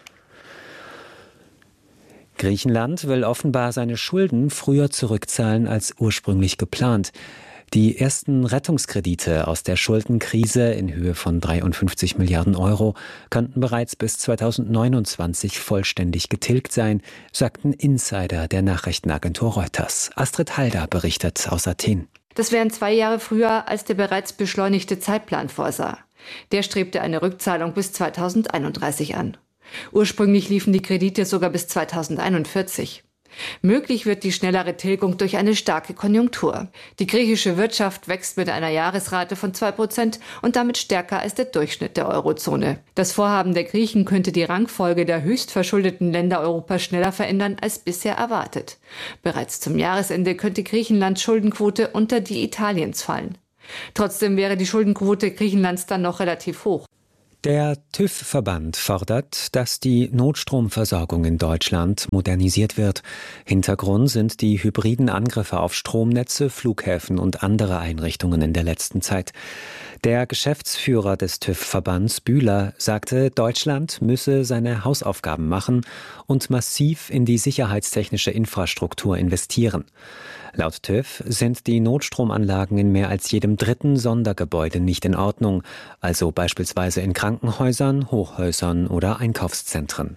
Griechenland will offenbar seine Schulden früher zurückzahlen als ursprünglich geplant. Die ersten Rettungskredite aus der Schuldenkrise in Höhe von 53 Milliarden Euro könnten bereits bis 2029 vollständig getilgt sein, sagten Insider der Nachrichtenagentur Reuters. Astrid Halder berichtet aus Athen. Das wären 2 Jahre früher, als der bereits beschleunigte Zeitplan vorsah. Der strebte eine Rückzahlung bis 2031 an. Ursprünglich liefen die Kredite sogar bis 2041. Möglich wird die schnellere Tilgung durch eine starke Konjunktur. Die griechische Wirtschaft wächst mit einer Jahresrate von 2% und damit stärker als der Durchschnitt der Eurozone. Das Vorhaben der Griechen könnte die Rangfolge der höchst verschuldeten Länder Europas schneller verändern als bisher erwartet. Bereits zum Jahresende könnte Griechenlands Schuldenquote unter die Italiens fallen. Trotzdem wäre die Schuldenquote Griechenlands dann noch relativ hoch. Der TÜV-Verband fordert, dass die Notstromversorgung in Deutschland modernisiert wird. Hintergrund sind die hybriden Angriffe auf Stromnetze, Flughäfen und andere Einrichtungen in der letzten Zeit. Der Geschäftsführer des TÜV-Verbands Bühler sagte, Deutschland müsse seine Hausaufgaben machen und massiv in die sicherheitstechnische Infrastruktur investieren. Laut TÜV sind die Notstromanlagen in mehr als jedem dritten Sondergebäude nicht in Ordnung, also beispielsweise in Krankenhäusern, Hochhäusern oder Einkaufszentren.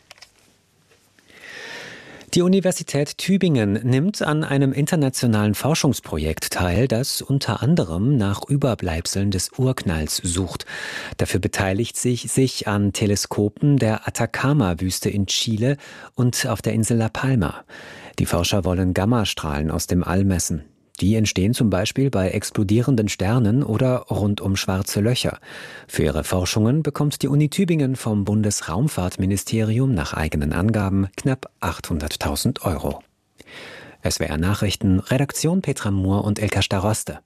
Die Universität Tübingen nimmt an einem internationalen Forschungsprojekt teil, das unter anderem nach Überbleibseln des Urknalls sucht. Dafür beteiligt sich an Teleskopen der Atacama-Wüste in Chile und auf der Insel La Palma. Die Forscher wollen Gammastrahlen aus dem All messen. Die entstehen zum Beispiel bei explodierenden Sternen oder rund um schwarze Löcher. Für ihre Forschungen bekommt die Uni Tübingen vom Bundesraumfahrtministerium nach eigenen Angaben knapp 800.000 €. SWR Nachrichten, Redaktion Petra Mohr und Elka Staroste.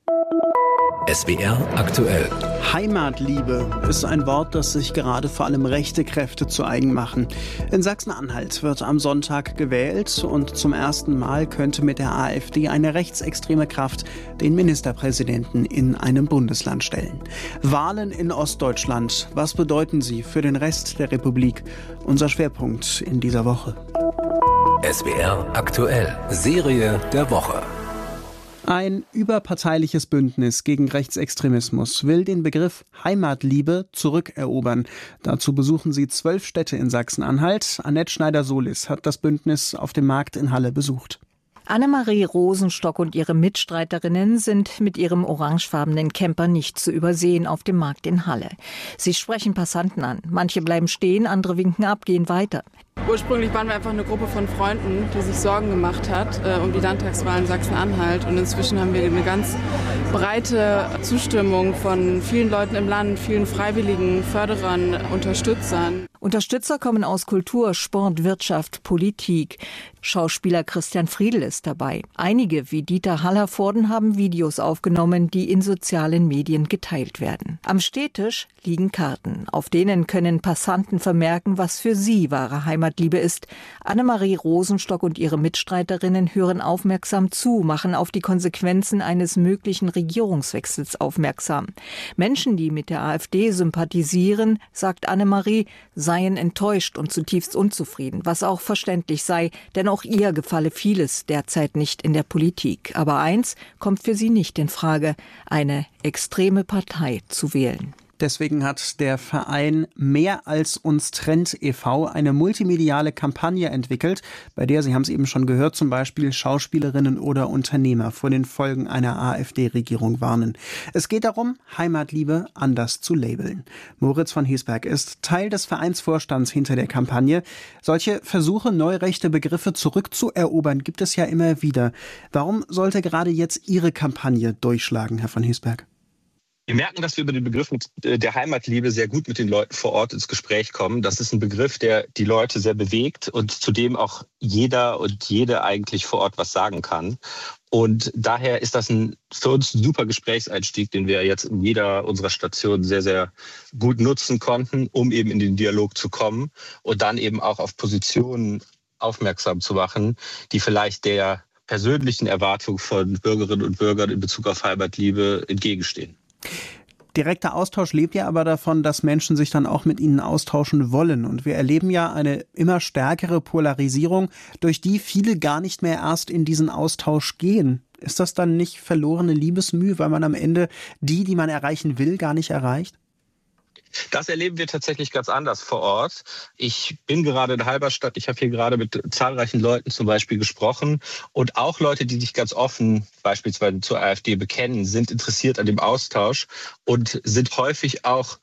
SWR aktuell. Heimatliebe ist ein Wort, das sich gerade vor allem rechte Kräfte zu eigen machen. In Sachsen-Anhalt wird am Sonntag gewählt und zum ersten Mal könnte mit der AfD eine rechtsextreme Kraft den Ministerpräsidenten in einem Bundesland stellen. Wahlen in Ostdeutschland, was bedeuten sie für den Rest der Republik? Unser Schwerpunkt in dieser Woche. SWR aktuell. Serie der Woche. Ein überparteiliches Bündnis gegen Rechtsextremismus will den Begriff Heimatliebe zurückerobern. Dazu besuchen sie 12 Städte in Sachsen-Anhalt. Annette Schneider-Solis hat das Bündnis auf dem Markt in Halle besucht. Annemarie Rosenstock und ihre Mitstreiterinnen sind mit ihrem orangefarbenen Camper nicht zu übersehen auf dem Markt in Halle. Sie sprechen Passanten an. Manche bleiben stehen, andere winken ab, gehen weiter. Ursprünglich waren wir einfach eine Gruppe von Freunden, die sich Sorgen gemacht hat um die Landtagswahlen in Sachsen-Anhalt. Und inzwischen haben wir eine ganz breite Zustimmung von vielen Leuten im Land, vielen Freiwilligen, Förderern, Unterstützern. Unterstützer kommen aus Kultur, Sport, Wirtschaft, Politik. Schauspieler Christian Friedl ist dabei. Einige, wie Dieter Hallervorden, haben Videos aufgenommen, die in sozialen Medien geteilt werden. Am Stehtisch liegen Karten. Auf denen können Passanten vermerken, was für sie wahre Heimatliebe ist. Annemarie Rosenstock und ihre Mitstreiterinnen hören aufmerksam zu, machen auf die Konsequenzen eines möglichen Regierungswechsels aufmerksam. Menschen, die mit der AfD sympathisieren, sagt Annemarie, seien enttäuscht und zutiefst unzufrieden, was auch verständlich sei, denn auch ihr gefalle vieles derzeit nicht in der Politik. Aber eins kommt für sie nicht in Frage, eine extreme Partei zu wählen. Deswegen hat der Verein Mehr als uns trennt e.V. eine multimediale Kampagne entwickelt, bei der, Sie haben es eben schon gehört, zum Beispiel Schauspielerinnen oder Unternehmer vor den Folgen einer AfD-Regierung warnen. Es geht darum, Heimatliebe anders zu labeln. Moritz von Heesberg ist Teil des Vereinsvorstands hinter der Kampagne. Solche Versuche, neurechte Begriffe zurückzuerobern, gibt es ja immer wieder. Warum sollte gerade jetzt Ihre Kampagne durchschlagen, Herr von Heesberg? Wir merken, dass wir über den Begriff der Heimatliebe sehr gut mit den Leuten vor Ort ins Gespräch kommen. Das ist ein Begriff, der die Leute sehr bewegt und zu dem auch jeder und jede eigentlich vor Ort was sagen kann. Und daher ist das für uns ein super Gesprächseinstieg, den wir jetzt in jeder unserer Stationen sehr, sehr gut nutzen konnten, um eben in den Dialog zu kommen und dann eben auch auf Positionen aufmerksam zu machen, die vielleicht der persönlichen Erwartung von Bürgerinnen und Bürgern in Bezug auf Heimatliebe entgegenstehen. Direkter Austausch lebt ja aber davon, dass Menschen sich dann auch mit ihnen austauschen wollen. Und wir erleben ja eine immer stärkere Polarisierung, durch die viele gar nicht mehr erst in diesen Austausch gehen. Ist das dann nicht verlorene Liebesmüh, weil man am Ende die man erreichen will, gar nicht erreicht? Das erleben wir tatsächlich ganz anders vor Ort. Ich bin gerade in Halberstadt. Ich habe hier gerade mit zahlreichen Leuten zum Beispiel gesprochen. Und auch Leute, die sich ganz offen beispielsweise zur AfD bekennen, sind interessiert an dem Austausch und sind häufig auch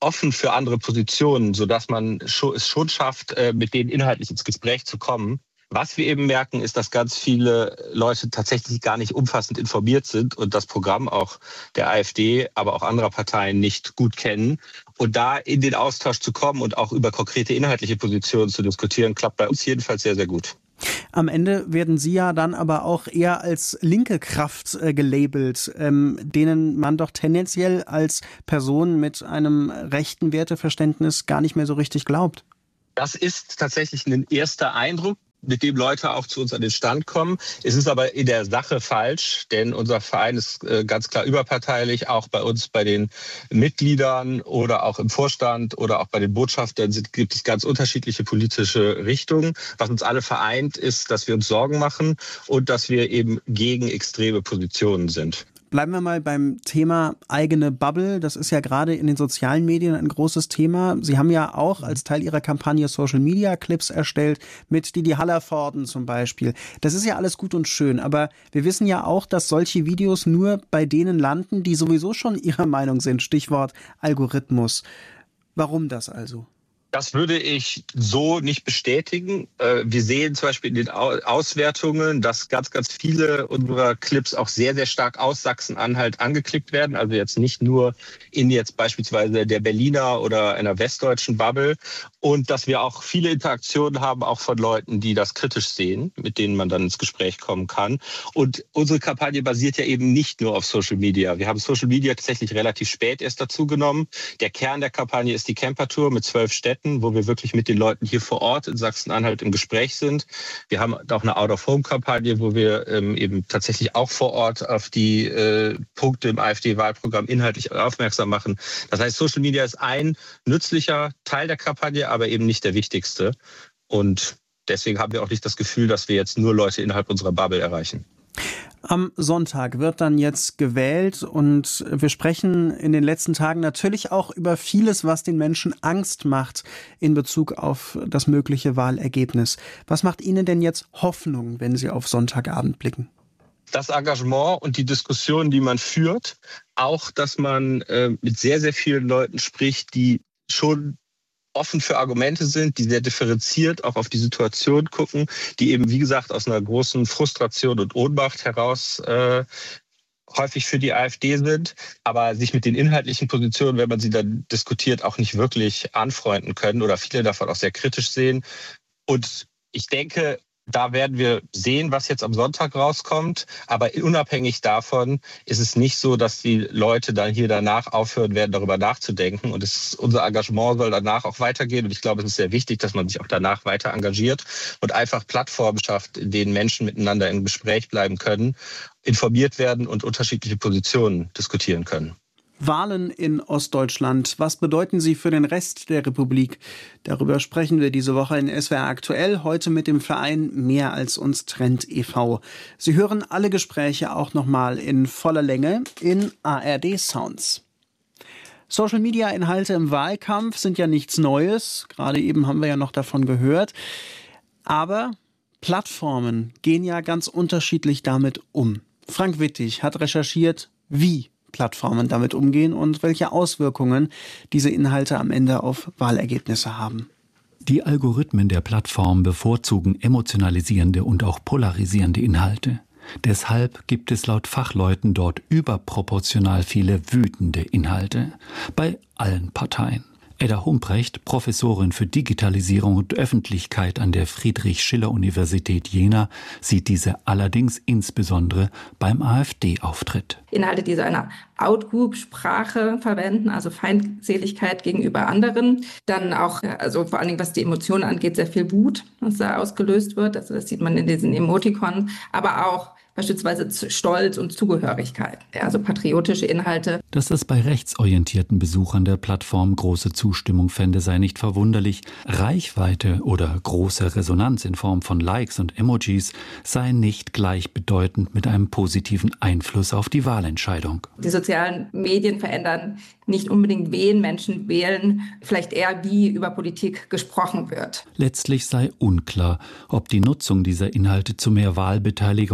offen für andere Positionen, sodass man es schon schafft, mit denen inhaltlich ins Gespräch zu kommen. Was wir eben merken, ist, dass ganz viele Leute tatsächlich gar nicht umfassend informiert sind und das Programm auch der AfD, aber auch anderer Parteien nicht gut kennen. Und da in den Austausch zu kommen und auch über konkrete inhaltliche Positionen zu diskutieren, klappt bei uns jedenfalls sehr, sehr gut. Am Ende werden Sie ja dann aber auch eher als linke Kraft gelabelt, denen man doch tendenziell als Person mit einem rechten Werteverständnis gar nicht mehr so richtig glaubt. Das ist tatsächlich ein erster Eindruck, mit dem Leute auch zu uns an den Stand kommen. Es ist aber in der Sache falsch, denn unser Verein ist ganz klar überparteilich. Auch bei uns, bei den Mitgliedern oder auch im Vorstand oder auch bei den Botschaftern gibt es ganz unterschiedliche politische Richtungen. Was uns alle vereint, ist, dass wir uns Sorgen machen und dass wir eben gegen extreme Positionen sind. Bleiben wir mal beim Thema eigene Bubble. Das ist ja gerade in den sozialen Medien ein großes Thema. Sie haben ja auch als Teil Ihrer Kampagne Social-Media-Clips erstellt, mit Didi Hallervorden zum Beispiel. Das ist ja alles gut und schön, aber wir wissen ja auch, dass solche Videos nur bei denen landen, die sowieso schon ihrer Meinung sind. Stichwort Algorithmus. Warum das also? Das würde ich so nicht bestätigen. Wir sehen zum Beispiel in den Auswertungen, dass ganz, ganz viele unserer Clips auch sehr, sehr stark aus Sachsen-Anhalt angeklickt werden. Also jetzt nicht nur in jetzt beispielsweise der Berliner oder einer westdeutschen Bubble. Und dass wir auch viele Interaktionen haben, auch von Leuten, die das kritisch sehen, mit denen man dann ins Gespräch kommen kann. Und unsere Kampagne basiert ja eben nicht nur auf Social Media. Wir haben Social Media tatsächlich relativ spät erst dazu genommen. Der Kern der Kampagne ist die Campertour mit 12 Städten, wo wir wirklich mit den Leuten hier vor Ort in Sachsen-Anhalt im Gespräch sind. Wir haben auch eine Out-of-Home-Kampagne, wo wir eben tatsächlich auch vor Ort auf die Punkte im AfD-Wahlprogramm inhaltlich aufmerksam machen. Das heißt, Social Media ist ein nützlicher Teil der Kampagne, aber eben nicht der wichtigste. Und deswegen haben wir auch nicht das Gefühl, dass wir jetzt nur Leute innerhalb unserer Bubble erreichen. Am Sonntag wird dann jetzt gewählt und wir sprechen in den letzten Tagen natürlich auch über vieles, was den Menschen Angst macht in Bezug auf das mögliche Wahlergebnis. Was macht Ihnen denn jetzt Hoffnung, wenn Sie auf Sonntagabend blicken? Das Engagement und die Diskussion, die man führt, auch, dass man mit sehr, sehr vielen Leuten spricht, die schon offen für Argumente sind, die sehr differenziert auch auf die Situation gucken, die eben, wie gesagt, aus einer großen Frustration und Ohnmacht heraus häufig für die AfD sind, aber sich mit den inhaltlichen Positionen, wenn man sie dann diskutiert, auch nicht wirklich anfreunden können oder viele davon auch sehr kritisch sehen. Und ich denke, da werden wir sehen, was jetzt am Sonntag rauskommt. Aber unabhängig davon ist es nicht so, dass die Leute dann hier danach aufhören werden, darüber nachzudenken. Und unser Engagement soll danach auch weitergehen. Und ich glaube, es ist sehr wichtig, dass man sich auch danach weiter engagiert und einfach Plattformen schafft, in denen Menschen miteinander im Gespräch bleiben können, informiert werden und unterschiedliche Positionen diskutieren können. Wahlen in Ostdeutschland. Was bedeuten sie für den Rest der Republik? Darüber sprechen wir diese Woche in SWR Aktuell, heute mit dem Verein Mehr als uns trennt e.V. Sie hören alle Gespräche auch nochmal in voller Länge in ARD Sounds. Social-Media-Inhalte im Wahlkampf sind ja nichts Neues. Gerade eben haben wir ja noch davon gehört. Aber Plattformen gehen ja ganz unterschiedlich damit um. Frank Wittig hat recherchiert, wie Plattformen damit umgehen und welche Auswirkungen diese Inhalte am Ende auf Wahlergebnisse haben. Die Algorithmen der Plattform bevorzugen emotionalisierende und auch polarisierende Inhalte. Deshalb gibt es laut Fachleuten dort überproportional viele wütende Inhalte. Bei allen Parteien. Edda Humprecht, Professorin für Digitalisierung und Öffentlichkeit an der Friedrich-Schiller-Universität Jena, sieht diese allerdings insbesondere beim AfD-Auftritt. Inhalte, die so eine Outgroup-Sprache verwenden, also Feindseligkeit gegenüber anderen. Dann auch, also vor allen Dingen, was die Emotionen angeht, sehr viel Wut, was da ausgelöst wird. Also das sieht man in diesen Emoticons. Aber auch beispielsweise Stolz und Zugehörigkeit, also patriotische Inhalte. Dass es bei rechtsorientierten Besuchern der Plattform große Zustimmung fände, sei nicht verwunderlich. Reichweite oder große Resonanz in Form von Likes und Emojis sei nicht gleichbedeutend mit einem positiven Einfluss auf die Wahlentscheidung. Die sozialen Medien verändern nicht unbedingt, wen Menschen wählen, vielleicht eher, wie über Politik gesprochen wird. Letztlich sei unklar, ob die Nutzung dieser Inhalte zu mehr Wahlbeteiligung oder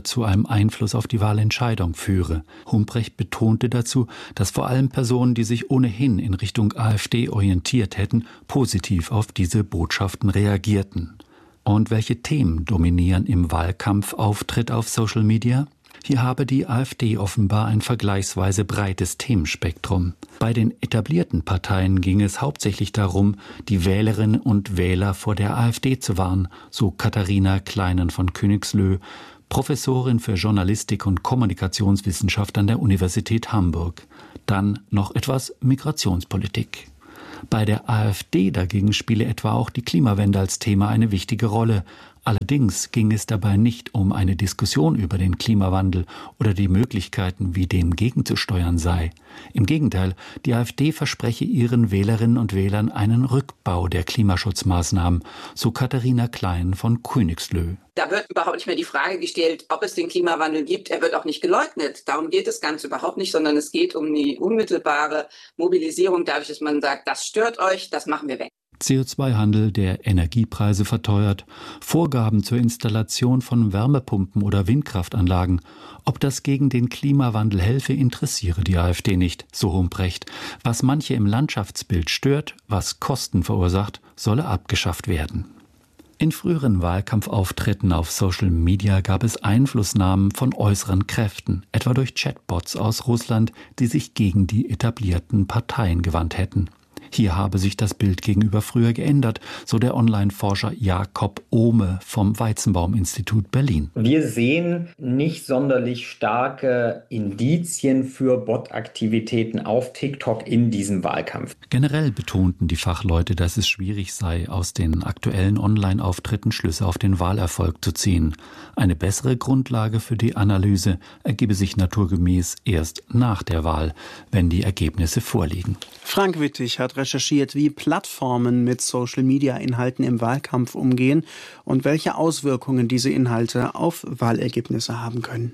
zu einem Einfluss auf die Wahlentscheidung führe. Humprecht betonte dazu, dass vor allem Personen, die sich ohnehin in Richtung AfD orientiert hätten, positiv auf diese Botschaften reagierten. Und welche Themen dominieren im Wahlkampfauftritt auf Social Media? Hier habe die AfD offenbar ein vergleichsweise breites Themenspektrum. Bei den etablierten Parteien ging es hauptsächlich darum, die Wählerinnen und Wähler vor der AfD zu warnen, so Katharina Kleinen von Königslö, Professorin für Journalistik und Kommunikationswissenschaft an der Universität Hamburg. Dann noch etwas Migrationspolitik. Bei der AfD dagegen spiele etwa auch die Klimawende als Thema eine wichtige Rolle. Allerdings ging es dabei nicht um eine Diskussion über den Klimawandel oder die Möglichkeiten, wie dem gegenzusteuern sei. Im Gegenteil, die AfD verspreche ihren Wählerinnen und Wählern einen Rückbau der Klimaschutzmaßnahmen, so Katharina Klein von Königslö. Da wird überhaupt nicht mehr die Frage gestellt, ob es den Klimawandel gibt. Er wird auch nicht geleugnet. Darum geht es ganz überhaupt nicht, sondern es geht um die unmittelbare Mobilisierung dadurch, dass man sagt, das stört euch, das machen wir weg. CO2-Handel, der Energiepreise verteuert, Vorgaben zur Installation von Wärmepumpen oder Windkraftanlagen. Ob das gegen den Klimawandel helfe, interessiere die AfD nicht, so Humprecht. Was manche im Landschaftsbild stört, was Kosten verursacht, solle abgeschafft werden. In früheren Wahlkampfauftritten auf Social Media gab es Einflussnahmen von äußeren Kräften, etwa durch Chatbots aus Russland, die sich gegen die etablierten Parteien gewandt hätten. Hier habe sich das Bild gegenüber früher geändert, so der Online-Forscher Jakob Ohme vom Weizenbaum-Institut Berlin. Wir sehen nicht sonderlich starke Indizien für Bot-Aktivitäten auf TikTok in diesem Wahlkampf. Generell betonten die Fachleute, dass es schwierig sei, aus den aktuellen Online-Auftritten Schlüsse auf den Wahlerfolg zu ziehen. Eine bessere Grundlage für die Analyse ergebe sich naturgemäß erst nach der Wahl, wenn die Ergebnisse vorliegen. Frank Wittig hat recherchiert, wie Plattformen mit Social-Media-Inhalten im Wahlkampf umgehen und welche Auswirkungen diese Inhalte auf Wahlergebnisse haben können.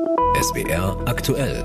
SWR aktuell.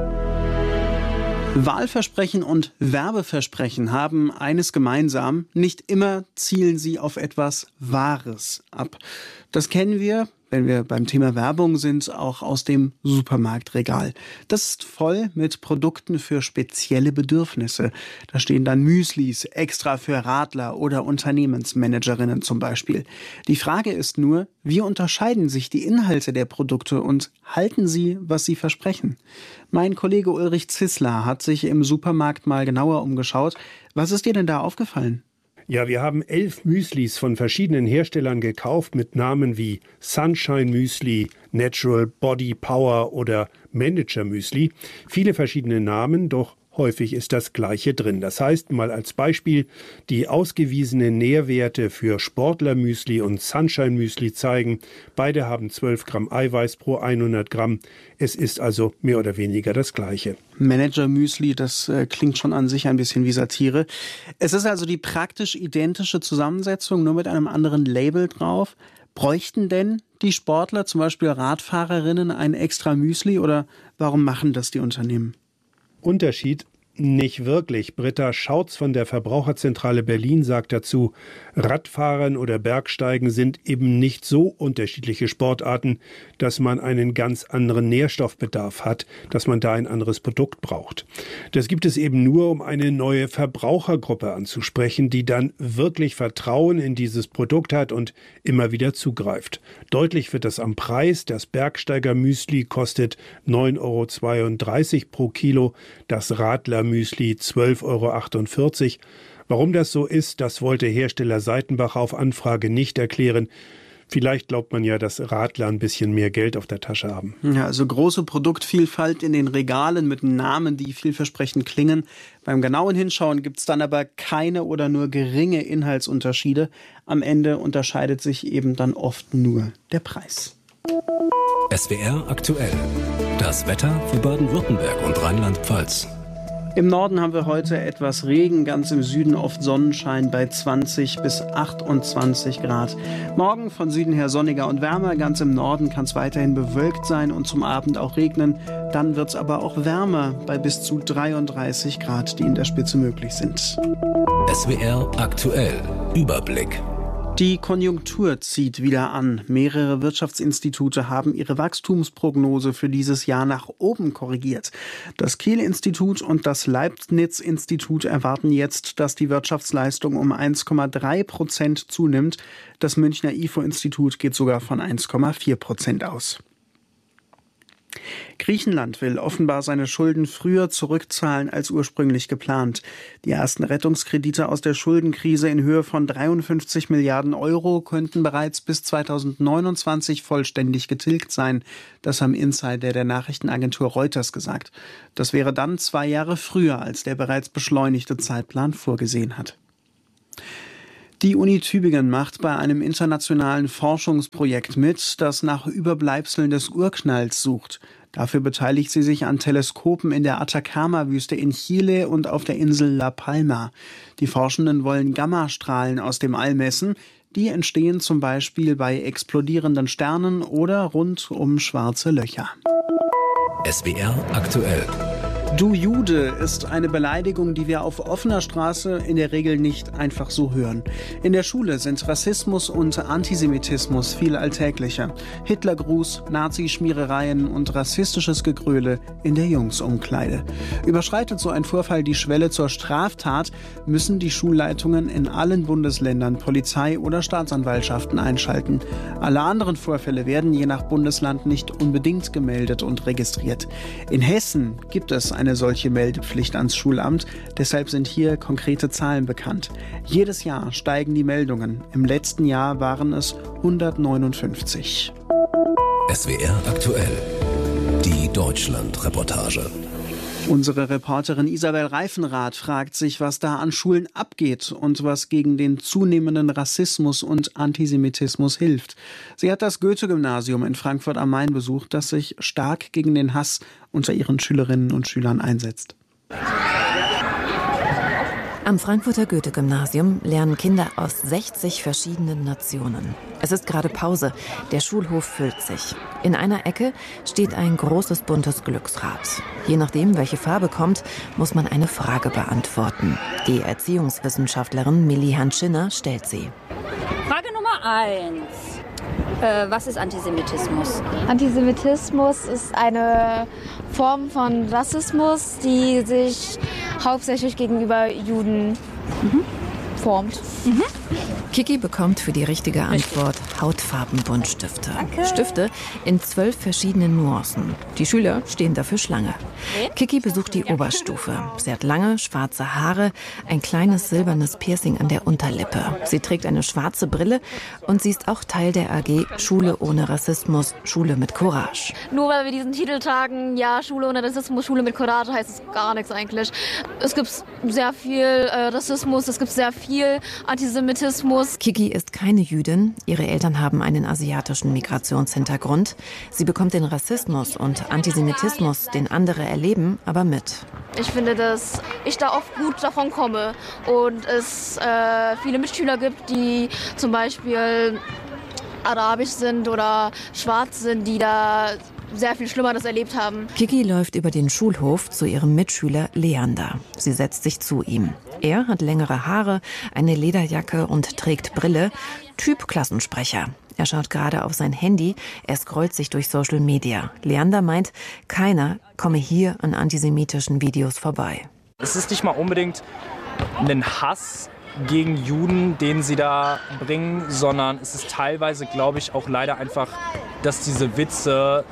Wahlversprechen und Werbeversprechen haben eines gemeinsam: nicht immer zielen sie auf etwas Wahres ab. Das kennen wir, wenn wir beim Thema Werbung sind, auch aus dem Supermarktregal. Das ist voll mit Produkten für spezielle Bedürfnisse. Da stehen dann Müslis, extra für Radler oder Unternehmensmanagerinnen zum Beispiel. Die Frage ist nur, wie unterscheiden sich die Inhalte der Produkte und halten sie, was sie versprechen? Mein Kollege Ulrich Zissler hat sich im Supermarkt mal genauer umgeschaut. Was ist dir denn da aufgefallen? Ja, wir haben 11 Müslis von verschiedenen Herstellern gekauft mit Namen wie Sunshine Müsli, Natural Body Power oder Manager Müsli. Viele verschiedene Namen, doch häufig ist das Gleiche drin. Das heißt, mal als Beispiel, die ausgewiesenen Nährwerte für Sportler-Müsli und Sunshine-Müsli zeigen, beide haben 12 Gramm Eiweiß pro 100 Gramm. Es ist also mehr oder weniger das Gleiche. Manager-Müsli, das klingt schon an sich ein bisschen wie Satire. Es ist also die praktisch identische Zusammensetzung, nur mit einem anderen Label drauf. Bräuchten denn die Sportler, zum Beispiel Radfahrerinnen, ein extra Müsli oder warum machen das die Unternehmen? Unterschied? Nicht wirklich. Britta Schautz von der Verbraucherzentrale Berlin sagt dazu, Radfahren oder Bergsteigen sind eben nicht so unterschiedliche Sportarten, dass man einen ganz anderen Nährstoffbedarf hat, dass man da ein anderes Produkt braucht. Das gibt es eben nur, um eine neue Verbrauchergruppe anzusprechen, die dann wirklich Vertrauen in dieses Produkt hat und immer wieder zugreift. Deutlich wird das am Preis. Das Bergsteiger-Müsli kostet 9,32 € pro Kilo, das Radler Müsli 12,48 €. Warum das so ist, das wollte Hersteller Seitenbach auf Anfrage nicht erklären. Vielleicht glaubt man ja, dass Radler ein bisschen mehr Geld auf der Tasche haben. Ja, also große Produktvielfalt in den Regalen mit Namen, die vielversprechend klingen. Beim genauen Hinschauen gibt es dann aber keine oder nur geringe Inhaltsunterschiede. Am Ende unterscheidet sich eben dann oft nur der Preis. SWR aktuell. Das Wetter für Baden-Württemberg und Rheinland-Pfalz. Im Norden haben wir heute etwas Regen, ganz im Süden oft Sonnenschein bei 20 bis 28 Grad. Morgen von Süden her sonniger und wärmer, ganz im Norden kann es weiterhin bewölkt sein und zum Abend auch regnen. Dann wird es aber auch wärmer bei bis zu 33 Grad, die in der Spitze möglich sind. SWR aktuell. Überblick. Die Konjunktur zieht wieder an. Mehrere Wirtschaftsinstitute haben ihre Wachstumsprognose für dieses Jahr nach oben korrigiert. Das Kiel-Institut und das Leibniz-Institut erwarten jetzt, dass die Wirtschaftsleistung um 1,3% zunimmt. Das Münchner IFO-Institut geht sogar von 1,4% aus. Griechenland will offenbar seine Schulden früher zurückzahlen als ursprünglich geplant. Die ersten Rettungskredite aus der Schuldenkrise in Höhe von 53 Milliarden Euro könnten bereits bis 2029 vollständig getilgt sein. Das haben Insider der Nachrichtenagentur Reuters gesagt. Das wäre dann 2 Jahre früher, als der bereits beschleunigte Zeitplan vorgesehen hat. Die Uni Tübingen macht bei einem internationalen Forschungsprojekt mit, das nach Überbleibseln des Urknalls sucht. Dafür beteiligt sie sich an Teleskopen in der Atacama-Wüste in Chile und auf der Insel La Palma. Die Forschenden wollen Gammastrahlen aus dem All messen. Die entstehen zum Beispiel bei explodierenden Sternen oder rund um schwarze Löcher. SWR aktuell. Du Jude ist eine Beleidigung, die wir auf offener Straße in der Regel nicht einfach so hören. In der Schule sind Rassismus und Antisemitismus viel alltäglicher. Hitlergruß, Nazi-Schmierereien und rassistisches Gegröle in der Jungsumkleide. Überschreitet so ein Vorfall die Schwelle zur Straftat, müssen die Schulleitungen in allen Bundesländern Polizei oder Staatsanwaltschaften einschalten. Alle anderen Vorfälle werden je nach Bundesland nicht unbedingt gemeldet und registriert. In Hessen gibt es eine solche Meldepflicht ans Schulamt. Deshalb sind hier konkrete Zahlen bekannt. Jedes Jahr steigen die Meldungen. Im letzten Jahr waren es 159. SWR aktuell. Die Deutschland-Reportage. Unsere Reporterin Isabel Reifenrath fragt sich, was da an Schulen abgeht und was gegen den zunehmenden Rassismus und Antisemitismus hilft. Sie hat das Goethe-Gymnasium in Frankfurt am Main besucht, das sich stark gegen den Hass unter ihren Schülerinnen und Schülern einsetzt. Am Frankfurter Goethe-Gymnasium lernen Kinder aus 60 verschiedenen Nationen. Es ist gerade Pause. Der Schulhof füllt sich. In einer Ecke steht ein großes buntes Glücksrad. Je nachdem, welche Farbe kommt, muss man eine Frage beantworten. Die Erziehungswissenschaftlerin Milli Hanschinner stellt sie. Frage Nummer 1. Was ist Antisemitismus? Antisemitismus ist eine Form von Rassismus, die sich hauptsächlich gegenüber Juden formt. Kiki bekommt für die richtige Antwort Hautfarbenbuntstifte. Danke. Stifte in 12 verschiedenen Nuancen. Die Schüler stehen dafür Schlange. Kiki besucht die Oberstufe. Sie hat lange, schwarze Haare, ein kleines silbernes Piercing an der Unterlippe. Sie trägt eine schwarze Brille und sie ist auch Teil der AG Schule ohne Rassismus, Schule mit Courage. Nur weil wir diesen Titel tragen, ja, Schule ohne Rassismus, Schule mit Courage, heißt es gar nichts eigentlich. Es gibt sehr viel Rassismus, es gibt sehr viel Antisemitismus. Kiki ist keine Jüdin. Ihre Eltern haben einen asiatischen Migrationshintergrund. Sie bekommt den Rassismus und Antisemitismus, den andere erleben, aber mit. Ich finde, dass ich da oft gut davon komme und es viele Mitschüler gibt, die zum Beispiel arabisch sind oder schwarz sind, die da sehr viel Schlimmeres erlebt haben. Kiki läuft über den Schulhof zu ihrem Mitschüler Leander. Sie setzt sich zu ihm. Er hat längere Haare, eine Lederjacke und trägt Brille. Typ Klassensprecher. Er schaut gerade auf sein Handy. Er scrollt sich durch Social Media. Leander meint, keiner komme hier an antisemitischen Videos vorbei. Es ist nicht mal unbedingt ein Hass gegen Juden, den sie da bringen, sondern es ist teilweise, glaube ich, auch leider einfach, dass diese Witze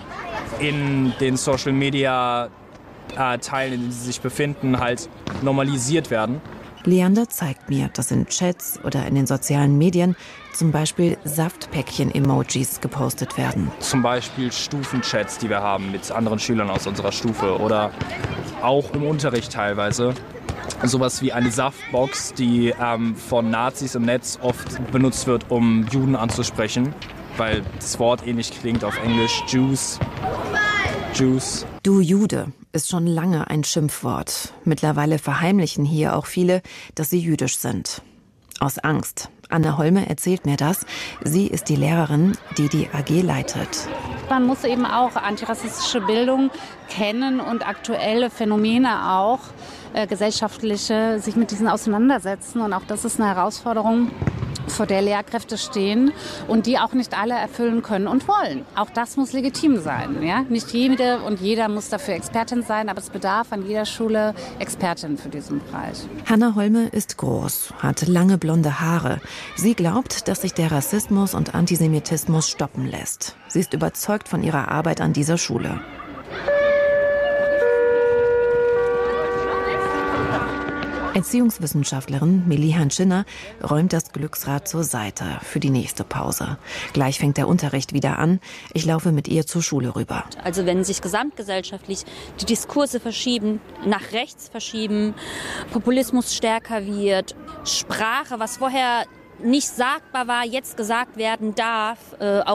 in den Social Media Teilen, in denen sie sich befinden, halt normalisiert werden. Leander zeigt mir, dass in Chats oder in den sozialen Medien zum Beispiel Saftpäckchen-Emojis gepostet werden. Zum Beispiel Stufenchats, die wir haben mit anderen Schülern aus unserer Stufe oder auch im Unterricht teilweise. Sowas wie eine Saftbox, die von Nazis im Netz oft benutzt wird, um Juden anzusprechen, weil das Wort ähnlich klingt auf Englisch. Jews. Du Jude ist schon lange ein Schimpfwort. Mittlerweile verheimlichen hier auch viele, dass sie jüdisch sind. Aus Angst. Anne Holme erzählt mir das. Sie ist die Lehrerin, die die AG leitet. Man muss eben auch antirassistische Bildung kennen und aktuelle Phänomene auch, gesellschaftliche, sich mit diesen auseinandersetzen. Und auch das ist eine Herausforderung, vor der Lehrkräfte stehen und die auch nicht alle erfüllen können und wollen. Auch das muss legitim sein. Ja? Nicht jede und jeder muss dafür Expertin sein, aber es bedarf an jeder Schule Expertin für diesen Bereich. Hanna Holme ist groß, hat lange blonde Haare. Sie glaubt, dass sich der Rassismus und Antisemitismus stoppen lässt. Sie ist überzeugt von ihrer Arbeit an dieser Schule. Erziehungswissenschaftlerin Milihan Schinner räumt das Glücksrad zur Seite für die nächste Pause. Gleich fängt der Unterricht wieder an. Ich laufe mit ihr zur Schule rüber. Also wenn sich gesamtgesellschaftlich die Diskurse verschieben, nach rechts verschieben, Populismus stärker wird, Sprache, was vorher nicht sagbar war, jetzt gesagt werden darf, auch